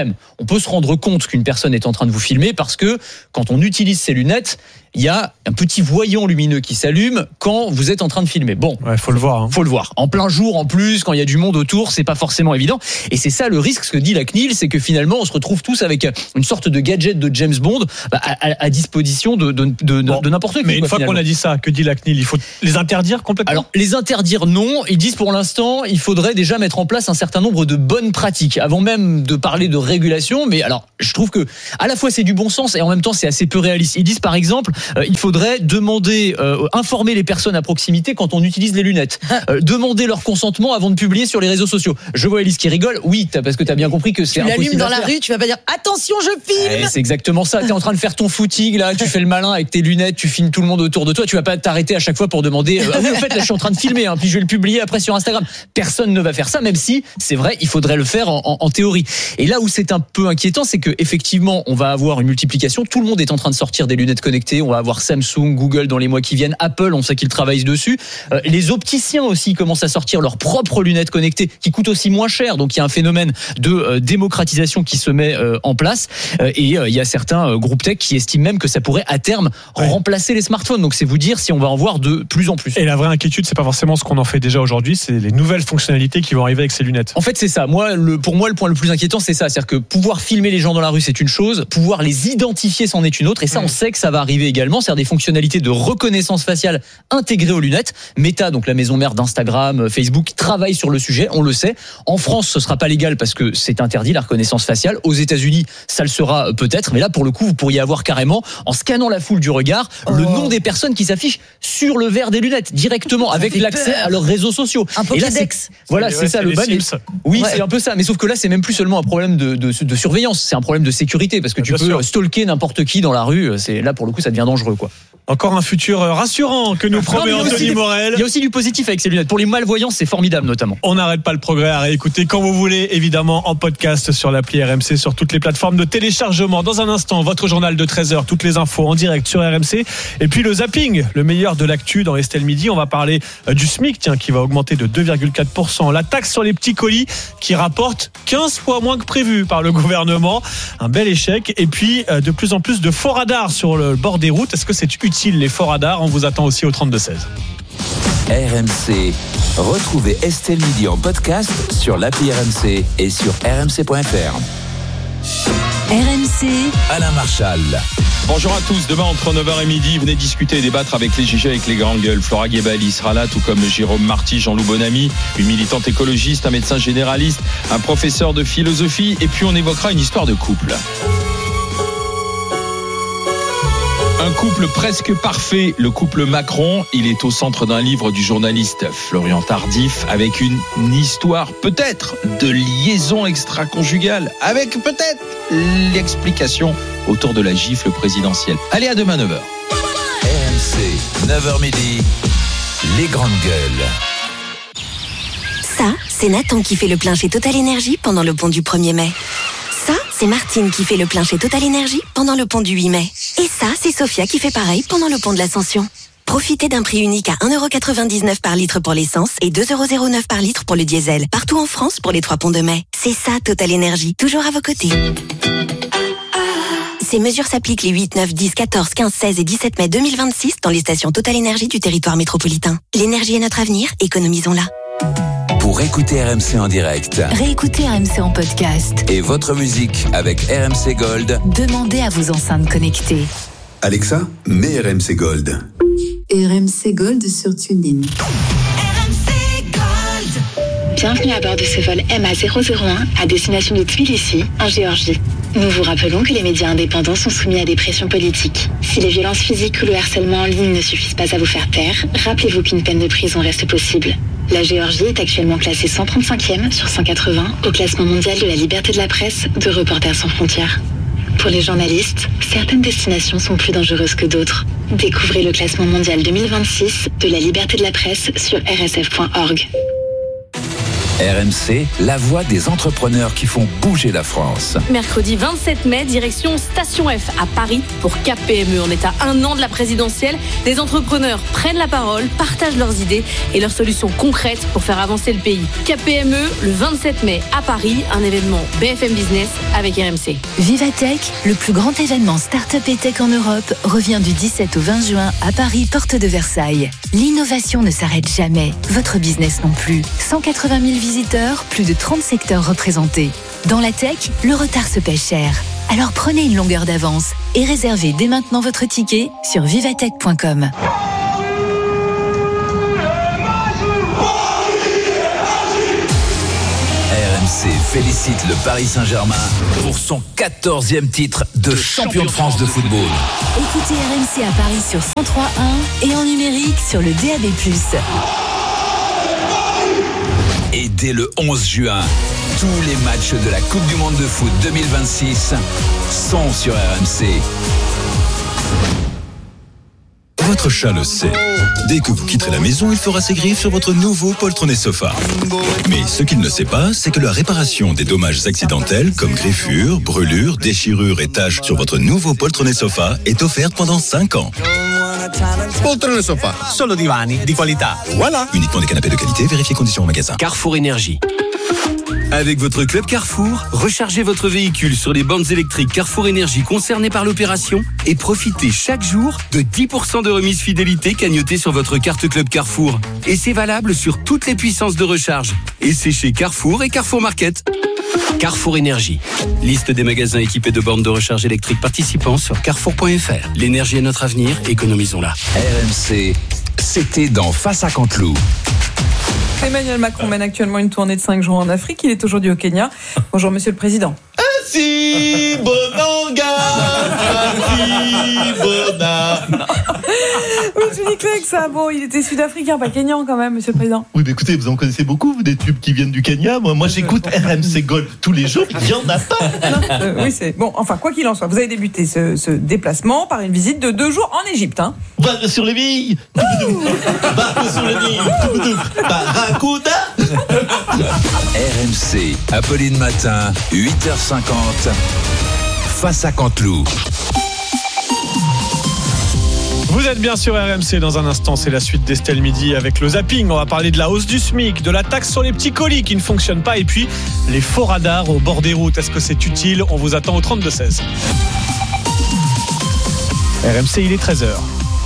Speaker 3: même, on peut se rendre compte qu'une personne est en train de vous filmer parce que quand on utilise ses lunettes, il y a un petit voyant lumineux qui s'allume quand vous êtes en train de filmer. Bon,
Speaker 9: ouais, faut le voir. Hein.
Speaker 3: Faut le voir. En plein jour, en plus, quand il y a du monde autour, c'est pas forcément évident. Et c'est ça le risque, ce que dit la C N I L, c'est que finalement, on se retrouve tous avec une sorte de gadget de James Bond bah, à, à, à disposition de, de, de, bon, de n'importe qui.
Speaker 9: Mais une
Speaker 3: quoi,
Speaker 9: fois
Speaker 3: finalement.
Speaker 9: qu'on a dit ça, que dit la C N I L ? Il faut les interdire complètement ?
Speaker 3: Alors, les interdire, non. Ils disent pour l'instant, il faudrait déjà mettre en place un certain nombre de bonnes pratiques, avant même de parler de régulation. Mais alors, je trouve que à la fois c'est du bon sens et en même temps c'est assez peu réaliste. Ils disent par exemple, euh, il faudrait demander, euh, informer les personnes à proximité quand on utilise les lunettes, euh, demander leur consentement avant de publier sur les réseaux sociaux. Je vois Elise qui rigole. Oui, t'as, parce que t'as bien compris que c'est
Speaker 13: tu
Speaker 3: impossible.
Speaker 13: Tu l'allumes dans
Speaker 3: à
Speaker 13: la
Speaker 3: faire.
Speaker 13: rue, tu vas pas dire attention, je filme.
Speaker 3: Ouais, c'est exactement ça. T'es en train de faire ton footing là, tu fais le malin avec tes lunettes, tu filmes tout le monde autour de toi. Tu vas pas t'arrêter à chaque fois pour demander. Euh, ah oui, en fait, là, je suis en train de filmer, hein, puis je vais le publier après sur Instagram. Personne ne va faire ça, même si c'est vrai, il faudrait le faire en, en, en théorie. Et là où c'est un peu inquiétant, c'est que effectivement, on va avoir une multiplication. Tout le monde est en train de sortir des lunettes connectées. On va avoir Samsung, Google dans les mois qui viennent, Apple, on sait qu'ils travaillent dessus. Euh, les opticiens aussi commencent à sortir leurs propres lunettes connectées, qui coûtent aussi moins cher. Donc il y a un phénomène de euh, démocratisation qui se met euh, en place. Euh, et euh, il y a certains euh, groupes tech qui estiment même que ça pourrait à terme ouais. remplacer les smartphones. Donc c'est vous dire si on va en voir de plus en plus.
Speaker 9: Et la vraie inquiétude, c'est pas forcément ce qu'on en fait déjà aujourd'hui, c'est les nouvelles fonctionnalités qui vont arriver avec ces lunettes.
Speaker 3: En fait, c'est ça. Moi, le, pour moi, le point le plus inquiétant, c'est ça. C'est-à-dire que pouvoir filmer les gens dans la rue, c'est une chose. Pouvoir les identifier, c'en est une autre. Et ça, mmh. on sait que ça va arriver également. C'est-à-dire des fonctionnalités de reconnaissance faciale intégrées aux lunettes. Meta, donc la maison mère d'Instagram, Facebook, travaille sur le sujet. On le sait. En France, ce sera pas légal parce que c'est interdit, la reconnaissance faciale. Aux États-Unis, ça le sera peut-être. Mais là, pour le coup, vous pourriez avoir carrément, en scannant la foule du regard, oh. le nom des personnes qui s'affichent sur le verre des lunettes, directement, ça avec l'accès peur. à leurs réseaux sociaux.
Speaker 13: Un Pokédex.
Speaker 3: Voilà, c'est, c'est ça, le ban. Oui, ouais. c'est un peu ça. Mais sauf que là, c'est même plus seulement un problème de, de, de surveillance, c'est un problème de sécurité, parce que tu peux sûr. stalker n'importe qui dans la rue. C'est, là, pour le coup, ça devient dangereux, quoi.
Speaker 9: Encore un futur rassurant que nous promet non, Anthony
Speaker 3: aussi,
Speaker 9: Morel.
Speaker 3: Il y a aussi du positif avec ces lunettes. Pour les malvoyants, c'est formidable, notamment.
Speaker 9: On n'arrête pas le progrès à réécouter quand vous voulez, évidemment, en podcast sur l'appli R M C, sur toutes les plateformes de téléchargement. Dans un instant, votre journal de treize heures, toutes les infos en direct sur R M C. Et puis le zapping, le meilleur de l'actu dans Estelle Midi. On va parler du SMIC, tiens, qui va augmenter de deux virgule quatre pour cent. La taxe sur les petits colis qui rapporte quinze fois moins que prévu par le gouvernement. Un bel échec. Et puis, de plus en plus de faux radars sur le bord des routes. Est-ce que c'est utile, les faux radars? On vous attend aussi au trente-deux seize.
Speaker 7: R M C. Retrouvez Estelle Midi en podcast sur l'appli R M C et sur r m c point f r.
Speaker 8: R M C.
Speaker 7: Alain Marchal.
Speaker 4: Bonjour à tous. Demain, entre neuf heures et midi, venez discuter et débattre avec les G G, avec les grandes gueules. Flora Guébali sera là, tout comme Jérôme Marty, Jean-Loup Bonamy, une militante écologiste, un médecin généraliste, un professeur de philosophie. Et puis, on évoquera une histoire de couple. Un couple presque parfait, le couple Macron. Il est au centre d'un livre du journaliste Florian Tardif, avec une, une histoire peut-être de liaison extra-conjugale, avec peut-être l'explication autour de la gifle présidentielle. Allez, à demain neuf heures.
Speaker 7: R M C, neuf heures midi, les grandes gueules.
Speaker 5: Ça, c'est Nathan qui fait le plein chez Total Énergie pendant le pont du premier mai. Ça, c'est Martine qui fait le plein chez Total Énergie pendant le pont du huit mai. Et ça, c'est Sophia qui fait pareil pendant le pont de l'Ascension. Profitez d'un prix unique à un euro quatre-vingt-dix-neuf par litre pour l'essence et deux euros zéro neuf par litre pour le diesel. Partout en France pour les trois ponts de mai. C'est ça, Total Énergie. Toujours à vos côtés. Ces mesures s'appliquent les huit, neuf, dix, quatorze, quinze, seize et dix-sept mai deux mille vingt-six dans les stations Total Énergie du territoire métropolitain. L'énergie est notre avenir, économisons-la.
Speaker 7: Pour écouter R M C en direct,
Speaker 8: réécoutez R M C en podcast
Speaker 7: et votre musique avec R M C Gold,
Speaker 8: demandez à vos enceintes connectées.
Speaker 24: Alexa, mets R M C Gold.
Speaker 25: R M C Gold sur TuneIn.
Speaker 26: Bienvenue à bord de ce vol M A zéro zéro un à destination de Tbilissi, en Géorgie. Nous vous rappelons que les médias indépendants sont soumis à des pressions politiques. Si les violences physiques ou le harcèlement en ligne ne suffisent pas à vous faire taire, rappelez-vous qu'une peine de prison reste possible. La Géorgie est actuellement classée cent trente-cinquième sur cent quatre-vingts au classement mondial de la liberté de la presse de Reporters sans frontières. Pour les journalistes, certaines destinations sont plus dangereuses que d'autres. Découvrez le classement mondial deux mille vingt-six de la liberté de la presse sur r s f point org.
Speaker 7: R M C, la voix des entrepreneurs qui font bouger la France.
Speaker 12: Mercredi vingt-sept mai, direction Station F à Paris pour Cap P M E. On est à un an de la présidentielle. Des entrepreneurs prennent la parole, partagent leurs idées et leurs solutions concrètes pour faire avancer le pays. Cap P M E, le vingt-sept mai à Paris, un événement B F M Business avec R M C.
Speaker 8: Vivatech, le plus grand événement start-up et tech en Europe, revient du dix-sept au vingt juin à Paris, porte de Versailles. L'innovation ne s'arrête jamais, votre business non plus. cent quatre-vingt mille visiteurs, plus de trente secteurs représentés. Dans la tech, le retard se paie cher. Alors prenez une longueur d'avance et réservez dès maintenant votre ticket sur vivatech point com.
Speaker 7: R M C félicite le Paris Saint-Germain pour son quatorzième titre de champion de France de football.
Speaker 8: Écoutez R M C à Paris sur cent trois point un et en numérique sur le D A B plus.
Speaker 7: Et dès le onze juin, tous les matchs de la Coupe du Monde de foot deux mille vingt-six sont sur R M C.
Speaker 14: Votre chat le sait. Dès que vous quitterez la maison, il fera ses griffes sur votre nouveau poltronné sofa. Mais ce qu'il ne sait pas, c'est que la réparation des dommages accidentels, comme griffures, brûlures, déchirures et taches sur votre nouveau poltronné sofa est offerte pendant cinq ans.
Speaker 15: Poltrone sofa, solo divani di qualità.
Speaker 14: Voilà. Uniquement des canapés de qualité, vérifiez conditions au magasin.
Speaker 16: Carrefour Énergie. Avec votre club Carrefour, rechargez votre véhicule sur les bornes électriques Carrefour Énergie concernées par l'opération et profitez chaque jour de dix pour cent de remise fidélité cagnotée sur votre carte club Carrefour. Et c'est valable sur toutes les puissances de recharge. Et c'est chez Carrefour et Carrefour Market. Carrefour Énergie. Liste des magasins équipés de bornes de recharge électrique participants sur carrefour point f r. L'énergie est notre avenir, économisons-la.
Speaker 7: R M C, c'était dans Face à Canteloup.
Speaker 17: Emmanuel Macron mène actuellement une tournée de cinq jours en Afrique. Il est aujourd'hui au Kenya. Bonjour Monsieur le Président.
Speaker 18: Si Bonanga, si Bona.
Speaker 17: Oui, tu dis que ça. Bon, il était sud-africain, pas kenyan quand même, Monsieur le Président.
Speaker 18: Oui, mais écoutez, vous en connaissez beaucoup, vous, des tubes qui viennent du Kenya. Moi, moi j'écoute R M C Gold tous les jours. Il y en a pas.
Speaker 17: Euh, oui, c'est bon. Enfin, quoi qu'il en soit, vous avez débuté ce, ce déplacement par une visite de deux jours en Égypte. Hein.
Speaker 18: Va sur les billes. Va sur les billes. Barracuda.
Speaker 7: R M C, Apolline Matin, huit heures cinquante. Face à Canteloup.
Speaker 9: Vous êtes bien sur R M C. Dans un instant, c'est la suite d'Estelle Midi avec le zapping. On va parler de la hausse du SMIC, de la taxe sur les petits colis qui ne fonctionnent pas et puis les faux radars au bord des routes. Est-ce que c'est utile? On vous attend au trente-deux seize. R M C, il est treize heures.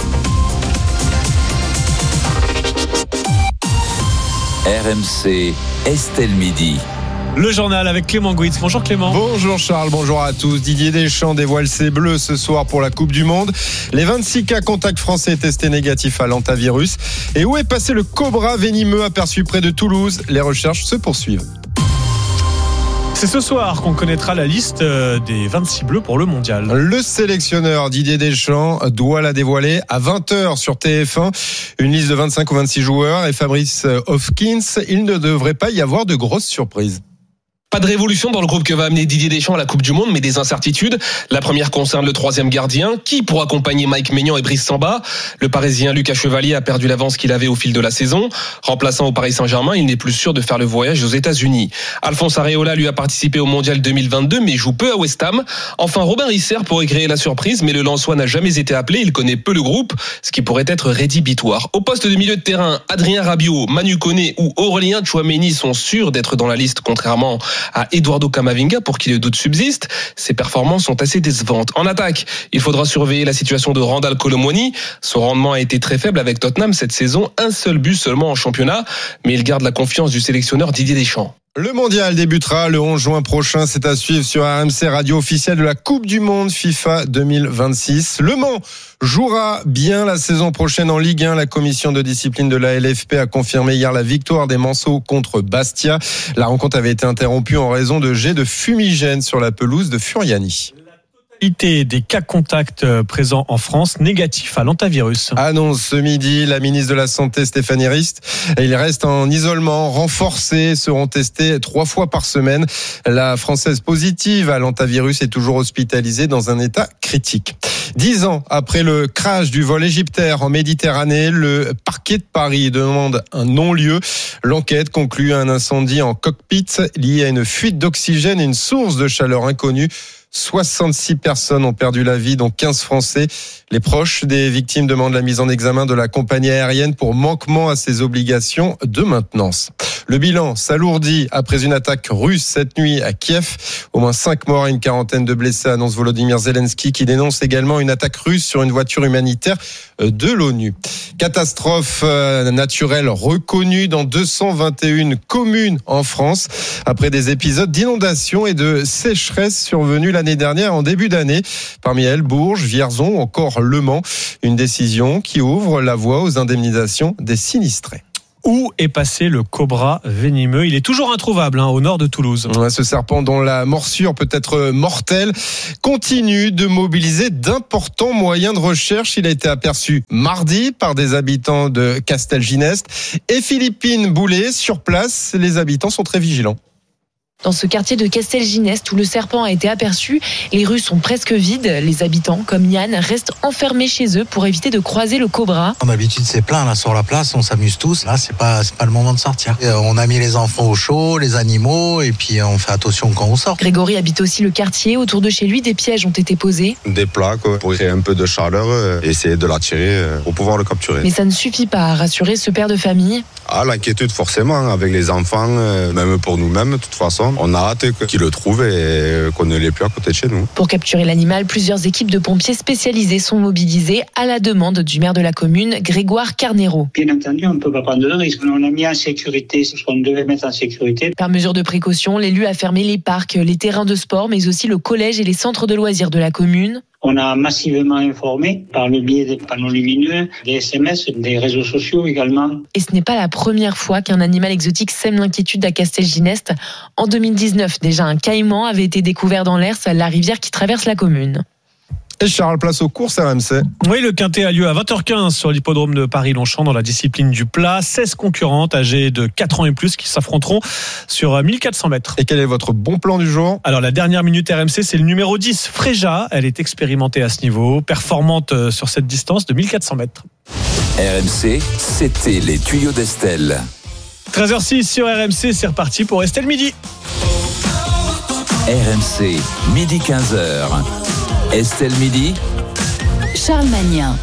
Speaker 7: R M C, Estelle Midi.
Speaker 9: Le journal avec Clément Gouitz. Bonjour Clément.
Speaker 27: Bonjour Charles, bonjour à tous. Didier Deschamps dévoile ses bleus ce soir pour la Coupe du Monde. Les vingt-six cas contacts français testés négatifs à l'antavirus. Et où est passé le cobra venimeux aperçu près de Toulouse? Les recherches se poursuivent.
Speaker 9: C'est ce soir qu'on connaîtra la liste des vingt-six bleus pour le mondial.
Speaker 27: Le sélectionneur Didier Deschamps doit la dévoiler à vingt heures sur T F un. Une liste de vingt-cinq ou vingt-six joueurs et Fabrice Hofkins. Il ne devrait pas y avoir de grosses surprises.
Speaker 28: Pas de révolution dans le groupe que va amener Didier Deschamps à la Coupe du Monde, mais des incertitudes. La première concerne le troisième gardien. Qui pour accompagner Mike Maignan et Brice Samba? Le Parisien Lucas Chevalier a perdu l'avance qu'il avait au fil de la saison. Remplaçant au Paris Saint-Germain, il n'est plus sûr de faire le voyage aux États-Unis. Alphonse Areola lui a participé au Mondial deux mille vingt-deux, mais joue peu à West Ham. Enfin, Robin Risser pourrait créer la surprise, mais le Lensois n'a jamais été appelé. Il connaît peu le groupe, ce qui pourrait être rédhibitoire. Au poste de milieu de terrain, Adrien Rabiot, Manu Koné ou Aurélien Tchouaméni sont sûrs d'être dans la liste, contrairement à Eduardo Camavinga, pour qui le doute subsiste. Ses performances sont assez décevantes. En attaque, il faudra surveiller la situation de Randal Kolo Muani. Son rendement a été très faible avec Tottenham cette saison, un seul but seulement en championnat, mais il garde la confiance du sélectionneur Didier Deschamps.
Speaker 27: Le mondial débutera le onze juin prochain. C'est à suivre sur R M C, radio officielle de la Coupe du Monde FIFA deux mille vingt-six. Le Mans jouera bien la saison prochaine en Ligue un. La commission de discipline de la L F P a confirmé hier la victoire des Manceaux contre Bastia. La rencontre avait été interrompue en raison de jets de fumigène sur la pelouse de Furiani.
Speaker 9: Des cas contacts présents en France négatifs à l'hantavirus.
Speaker 27: Annonce ce midi la ministre de la Santé Stéphanie Rist. Ils restent en isolement renforcé, seront testés trois fois par semaine. La Française positive à l'hantavirus est toujours hospitalisée dans un état critique. Dix ans après le crash du vol égyptaire en Méditerranée, le parquet de Paris demande un non-lieu. L'enquête conclut un incendie en cockpit lié à une fuite d'oxygène et une source de chaleur inconnue. soixante-six personnes ont perdu la vie, dont quinze Français. Les proches des victimes demandent la mise en examen de la compagnie aérienne pour manquement à ses obligations de maintenance. Le bilan s'alourdit après une attaque russe cette nuit à Kiev. Au moins cinq morts et une quarantaine de blessés, annonce Volodymyr Zelensky, qui dénonce également une attaque russe sur une voiture humanitaire de l'ONU. Catastrophe naturelle reconnue dans deux cent vingt et une communes en France après des épisodes d'inondation et de sécheresse survenus l'année dernière en début d'année. Parmi elles, Bourges, Vierzon ou encore Le Mans. Une décision qui ouvre la voie aux indemnisations des sinistrés.
Speaker 9: Où est passé le cobra venimeux ? Il est toujours introuvable hein, au nord de Toulouse.
Speaker 27: Ouais, ce serpent dont la morsure peut être mortelle continue de mobiliser d'importants moyens de recherche. Il a été aperçu mardi par des habitants de Castelginest. Et Philippine Boulet, sur place, les habitants sont très vigilants.
Speaker 1: Dans ce quartier de Castelginest où le serpent a été aperçu, les rues sont presque vides. Les habitants, comme Yann, restent enfermés chez eux pour éviter de croiser le cobra.
Speaker 2: D'habitude, c'est plein là sur la place, on s'amuse tous. Là, c'est pas, c'est pas le moment de sortir. Et on a mis les enfants au chaud, les animaux, et puis on fait attention quand on sort.
Speaker 1: Grégory habite aussi le quartier. Autour de chez lui, des pièges ont été posés.
Speaker 6: Des plaques pour créer un peu de chaleur et essayer de l'attirer pour pouvoir le capturer.
Speaker 1: Mais ça ne suffit pas à rassurer ce père de famille.
Speaker 6: Ah, l'inquiétude forcément, avec les enfants, même pour nous-mêmes, de toute façon. On a hâte qu'ils le trouvent et qu'on ne l'ait plus à côté de chez nous.
Speaker 1: Pour capturer l'animal, plusieurs équipes de pompiers spécialisés sont mobilisées à la demande du maire de la commune, Grégoire Carnero.
Speaker 19: Bien entendu, on ne peut pas prendre de risque. On a mis en sécurité ce qu'on devait mettre en sécurité.
Speaker 1: Par mesure de précaution, l'élu a fermé les parcs, les terrains de sport, mais aussi le collège et les centres de loisirs de la commune.
Speaker 19: On a massivement informé par le biais des panneaux lumineux, des S M S, des réseaux sociaux également.
Speaker 1: Et ce n'est pas la première fois qu'un animal exotique sème l'inquiétude à Castelginest. En deux mille dix-neuf, déjà un caïman avait été découvert dans l'Hers, la rivière qui traverse la commune.
Speaker 27: Et Charles, place aux courses R M C.
Speaker 9: Oui, le Quintet a lieu à vingt heures quinze sur l'hippodrome de Paris-Longchamp dans la discipline du plat. seize concurrentes âgées de quatre ans et plus qui s'affronteront sur mille quatre cents mètres.
Speaker 27: Et quel est votre bon plan du jour ?
Speaker 9: Alors, la dernière minute R M C, c'est le numéro dix, Fréja. Elle est expérimentée à ce niveau, performante sur cette distance de mille quatre cents mètres.
Speaker 7: R M C, c'était les tuyaux d'Estelle.
Speaker 9: treize heures six sur R M C, c'est reparti pour Estelle Midi.
Speaker 7: R M C, midi quinze heures. Estelle Midi.
Speaker 8: Charles Magnin.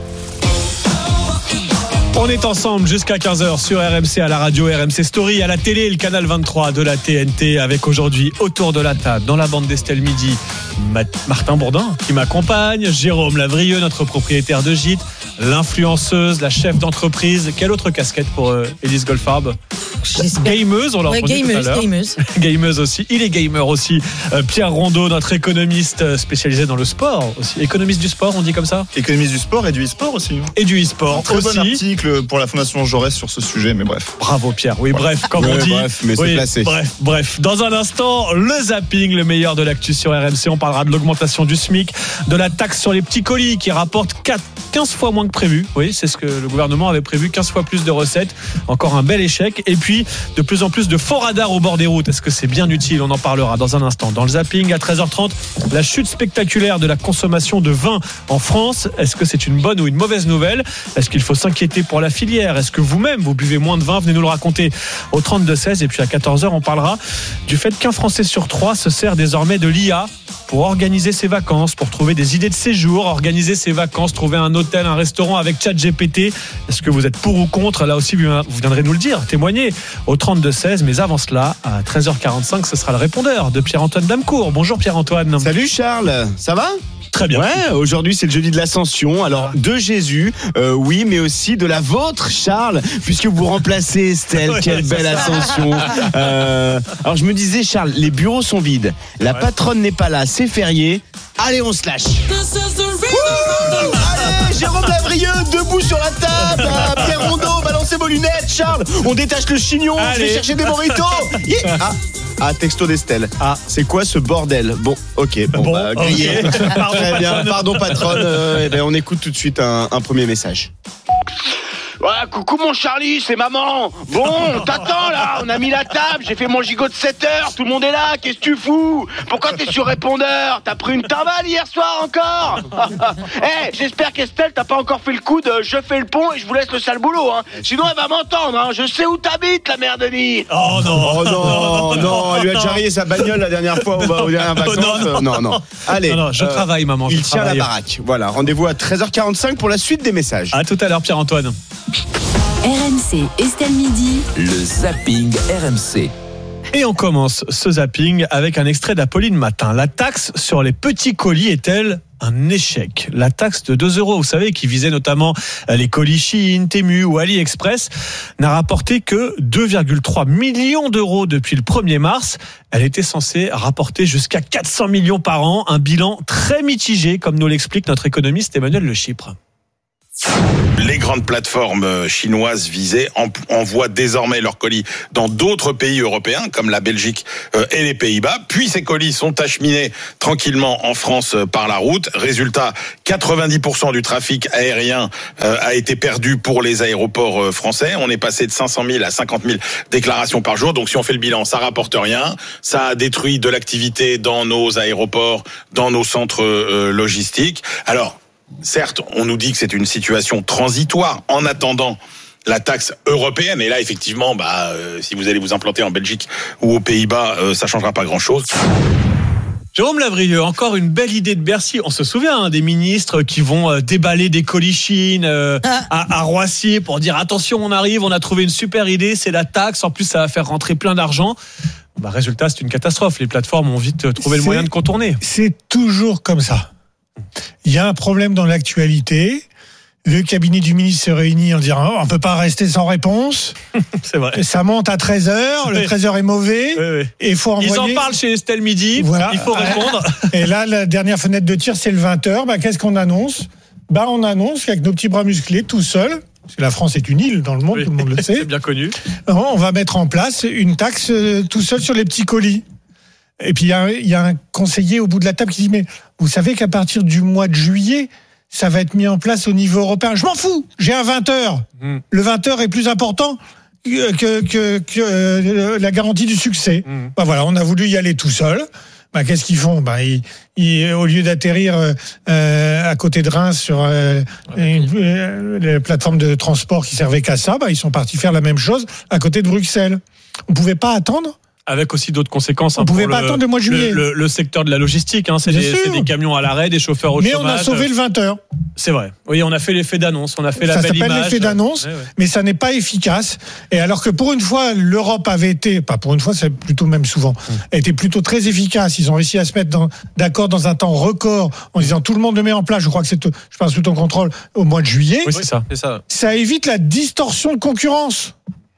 Speaker 9: On est ensemble jusqu'à quinze heures sur R M C, à la radio, R M C Story, à la télé, le canal vingt-trois de la T N T, avec aujourd'hui autour de la table, dans la bande d'Estelle Midi, Martin Bourdin qui m'accompagne, Jérôme Lavrieux, notre propriétaire de gîte, l'influenceuse, la chef d'entreprise. Quelle autre casquette pour euh, Élise Goldfarb ? Gameuse, on l'a
Speaker 13: ouais,
Speaker 9: entendu
Speaker 13: gameuse,
Speaker 9: tout à l'heure.
Speaker 13: Gameuse.
Speaker 9: Gameuse aussi. Il est gamer aussi. Euh, Pierre Rondeau, notre économiste spécialisé dans le sport aussi. Économiste du sport, on dit comme ça ?
Speaker 20: Économiste du sport et du e-sport aussi.
Speaker 9: Et du e-sport
Speaker 20: Un très
Speaker 9: aussi.
Speaker 20: bon article pour la Fondation Jaurès sur ce sujet, mais bref.
Speaker 9: Bravo Pierre. Oui, bref, comme
Speaker 20: ouais,
Speaker 9: on dit.
Speaker 20: Bref, mais
Speaker 9: oui,
Speaker 20: c'est placé.
Speaker 9: Bref, bref. Dans un instant, le zapping, le meilleur de l'actu sur R M C. On parlera de l'augmentation du SMIC, de la taxe sur les petits colis qui rapporte quinze fois moins que prévu. Oui, c'est ce que le gouvernement avait prévu, quinze fois plus de recettes. Encore un bel échec. Et puis, de plus en plus de faux radars au bord des routes. Est-ce que c'est bien utile ? On en parlera dans un instant. Dans le zapping, à treize heures trente, la chute spectaculaire de la consommation de vin en France. Est-ce que c'est une bonne ou une mauvaise nouvelle ? Est-ce qu'il faut s'inquiéter pour la filière ? Est-ce que vous-même, vous buvez moins de vin ? Venez nous le raconter au trente-deux seize. Et puis à quatorze heures, on parlera du fait qu'un Français sur trois se sert désormais de l'I A pour organiser ses vacances, pour trouver des idées de séjour, organiser ses vacances, trouver un hôtel, un restaurant avec ChatGPT. Est-ce que vous êtes pour ou contre ? Là aussi, vous viendrez nous le dire, témoigner au trente-deux seize. Mais avant cela, à treize heures quarante-cinq, ce sera le répondeur de Pierre-Antoine Damecourt. Bonjour Pierre-Antoine.
Speaker 21: Salut Charles, ça va ?
Speaker 9: Très bien.
Speaker 21: Ouais, aujourd'hui c'est le jeudi de l'Ascension. Alors de Jésus, euh, oui, mais aussi de la vôtre, Charles, puisque vous remplacez Estelle. Ouais, quelle belle Ascension. Euh, alors je me disais, Charles, les bureaux sont vides, la ouais. patronne n'est pas là, c'est férié. Allez, on se lâche. Allez, Jérôme Lavrieux, debout sur la table. Pierre Rondeau, balancez vos lunettes. Charles, on détache le chignon, je vais chercher des moritos. Yeah. Ah. Ah, texto d'Estelle.
Speaker 9: Ah.
Speaker 21: C'est quoi ce bordel? Bon, ok. Bon,
Speaker 9: Bon,
Speaker 21: bah, grillé.
Speaker 9: ok. Pardon,
Speaker 21: Très bien.
Speaker 9: patronne.
Speaker 21: Pardon, patronne. Euh, eh ben, on écoute tout de suite un, un premier message.
Speaker 3: Ouais, coucou mon Charlie, c'est maman. Bon, on t'attend là, on a mis la table, j'ai fait mon gigot de sept heures, tout le monde est là, qu'est-ce que tu fous? Pourquoi t'es sur répondeur? T'as pris une timbale hier soir encore? Eh, hey, j'espère qu'Estelle t'as pas encore fait le coup de je fais le pont et je vous laisse le sale boulot, hein. Sinon elle va m'entendre, hein. Je sais où t'habites, la mère de Denis.
Speaker 9: Oh non,
Speaker 21: Oh non, non, elle lui a déjà rayé sa bagnole la dernière fois aux, aux dernières vacances.
Speaker 9: Non, non.
Speaker 21: non, non. Allez,
Speaker 9: Non, non, je
Speaker 21: euh,
Speaker 9: travaille, maman. je
Speaker 21: il tient
Speaker 9: travaille.
Speaker 21: la baraque. Voilà, rendez-vous à treize heures quarante-cinq pour la suite des messages.
Speaker 9: À tout à l'heure, Pierre-Antoine.
Speaker 8: R M C Estelle Midi.
Speaker 7: Le zapping R M C.
Speaker 9: Et on commence ce zapping avec un extrait d'Apolline Matin. La taxe sur les petits colis est-elle un échec? La taxe de deux euros, vous savez, qui visait notamment les colis Shein, Temu ou AliExpress, n'a rapporté que deux virgule trois millions d'euros depuis le premier mars. Elle était censée rapporter jusqu'à quatre cents millions par an. Un bilan très mitigé, comme nous l'explique notre économiste Emmanuel Le Chypre.
Speaker 4: Les grandes plateformes chinoises visées envoient désormais leurs colis dans d'autres pays européens comme la Belgique et les Pays-Bas. Puis ces colis sont acheminés tranquillement en France par la route. Résultat, quatre-vingt-dix pour cent du trafic aérien a été perdu pour les aéroports français. On est passé de cinq cent mille à cinquante mille déclarations par jour. Donc si on fait le bilan, ça rapporte rien. Ça a détruit de l'activité dans nos aéroports, dans nos centres logistiques. Alors, certes, on nous dit que c'est une situation transitoire en attendant la taxe européenne. Et là, effectivement, bah, euh, si vous allez vous implanter en Belgique ou aux Pays-Bas, euh, ça changera pas grand-chose.
Speaker 9: Jérôme Lavrieux, encore une belle idée de Bercy. On se souvient hein, des ministres qui vont euh, déballer des colis Chine euh, à, à Roissy pour dire attention, on arrive, on a trouvé une super idée, c'est la taxe. En plus, ça va faire rentrer plein d'argent. Bah, résultat, c'est une catastrophe. Les plateformes ont vite trouvé le
Speaker 5: C'est-
Speaker 9: moyen de contourner.
Speaker 5: C'est toujours comme ça. Il y a un problème dans l'actualité. Le cabinet du ministre se réunit en disant oh, on ne peut pas rester sans réponse.
Speaker 9: C'est vrai.
Speaker 5: Ça monte à treize heures, le
Speaker 9: Oui.
Speaker 5: treize heures est mauvais.
Speaker 9: Oui, oui.
Speaker 5: Et il faut
Speaker 9: Ils
Speaker 5: envoyer...
Speaker 9: en parlent chez Estelle Midi,
Speaker 5: Voilà.
Speaker 9: il faut répondre.
Speaker 5: Et là, la dernière fenêtre de tir, c'est le vingt heures. Bah, qu'est-ce qu'on annonce? Bah, on annonce qu'avec nos petits bras musclés, tout seuls, parce que la France est une île dans le monde,
Speaker 9: Oui.
Speaker 5: tout le monde le sait,
Speaker 9: C'est bien connu.
Speaker 5: on va mettre en place une taxe euh, tout seul sur les petits colis. Et puis, il y a, il y a un conseiller au bout de la table qui dit, mais vous savez qu'à partir du mois de juillet, ça va être mis en place au niveau européen. Je m'en fous, j'ai un vingt heures.
Speaker 9: Mm.
Speaker 5: Le vingt heures est plus important que, que, que, que, euh, la garantie du succès.
Speaker 9: Mm.
Speaker 5: Bah voilà, on a voulu y aller tout seul. Bah, qu'est-ce qu'ils font? Bah, ils, ils, au lieu d'atterrir euh, euh, à côté de Reims sur euh, une, euh, les plateformes de transport qui servaient qu'à ça, bah, ils sont partis faire la même chose à côté de Bruxelles. On pouvait pas attendre?
Speaker 9: Avec aussi d'autres conséquences.
Speaker 5: On
Speaker 9: hein,
Speaker 5: pouvait
Speaker 9: pour
Speaker 5: pas attendre le mois de juillet.
Speaker 9: Le, le- le secteur de la logistique, hein, c'est,
Speaker 5: Bien
Speaker 9: des,
Speaker 5: sûr.
Speaker 9: c'est des camions à l'arrêt, des chauffeurs au
Speaker 5: Mais
Speaker 9: chômage.
Speaker 5: on a sauvé le vingt heures.
Speaker 9: C'est vrai. Oui, on a fait l'effet d'annonce, on a fait la
Speaker 5: Ça
Speaker 9: belle
Speaker 5: s'appelle
Speaker 9: image.
Speaker 5: l'effet d'annonce,
Speaker 9: Ouais, ouais.
Speaker 5: mais ça n'est pas efficace. Et alors que pour une fois, l'Europe avait été, pas pour une fois, c'est plutôt même souvent,
Speaker 9: Hum.
Speaker 5: a été plutôt très efficace. Ils ont réussi à se mettre dans- d'accord dans un temps record en disant tout le monde le met en place. Je crois que c'est, je pense, sous ton contrôle au mois de juillet.
Speaker 9: Oui, c'est ça.
Speaker 28: C'est ça.
Speaker 5: Ça évite la distorsion de concurrence.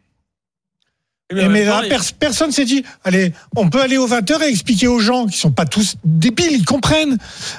Speaker 9: Oui, mais
Speaker 5: Et
Speaker 9: en
Speaker 5: mais
Speaker 9: même temps,
Speaker 5: là, pers- personne s'est dit, allez, on peut aller aux vingt heures et expliquer aux gens qui sont pas tous débiles, ils comprennent.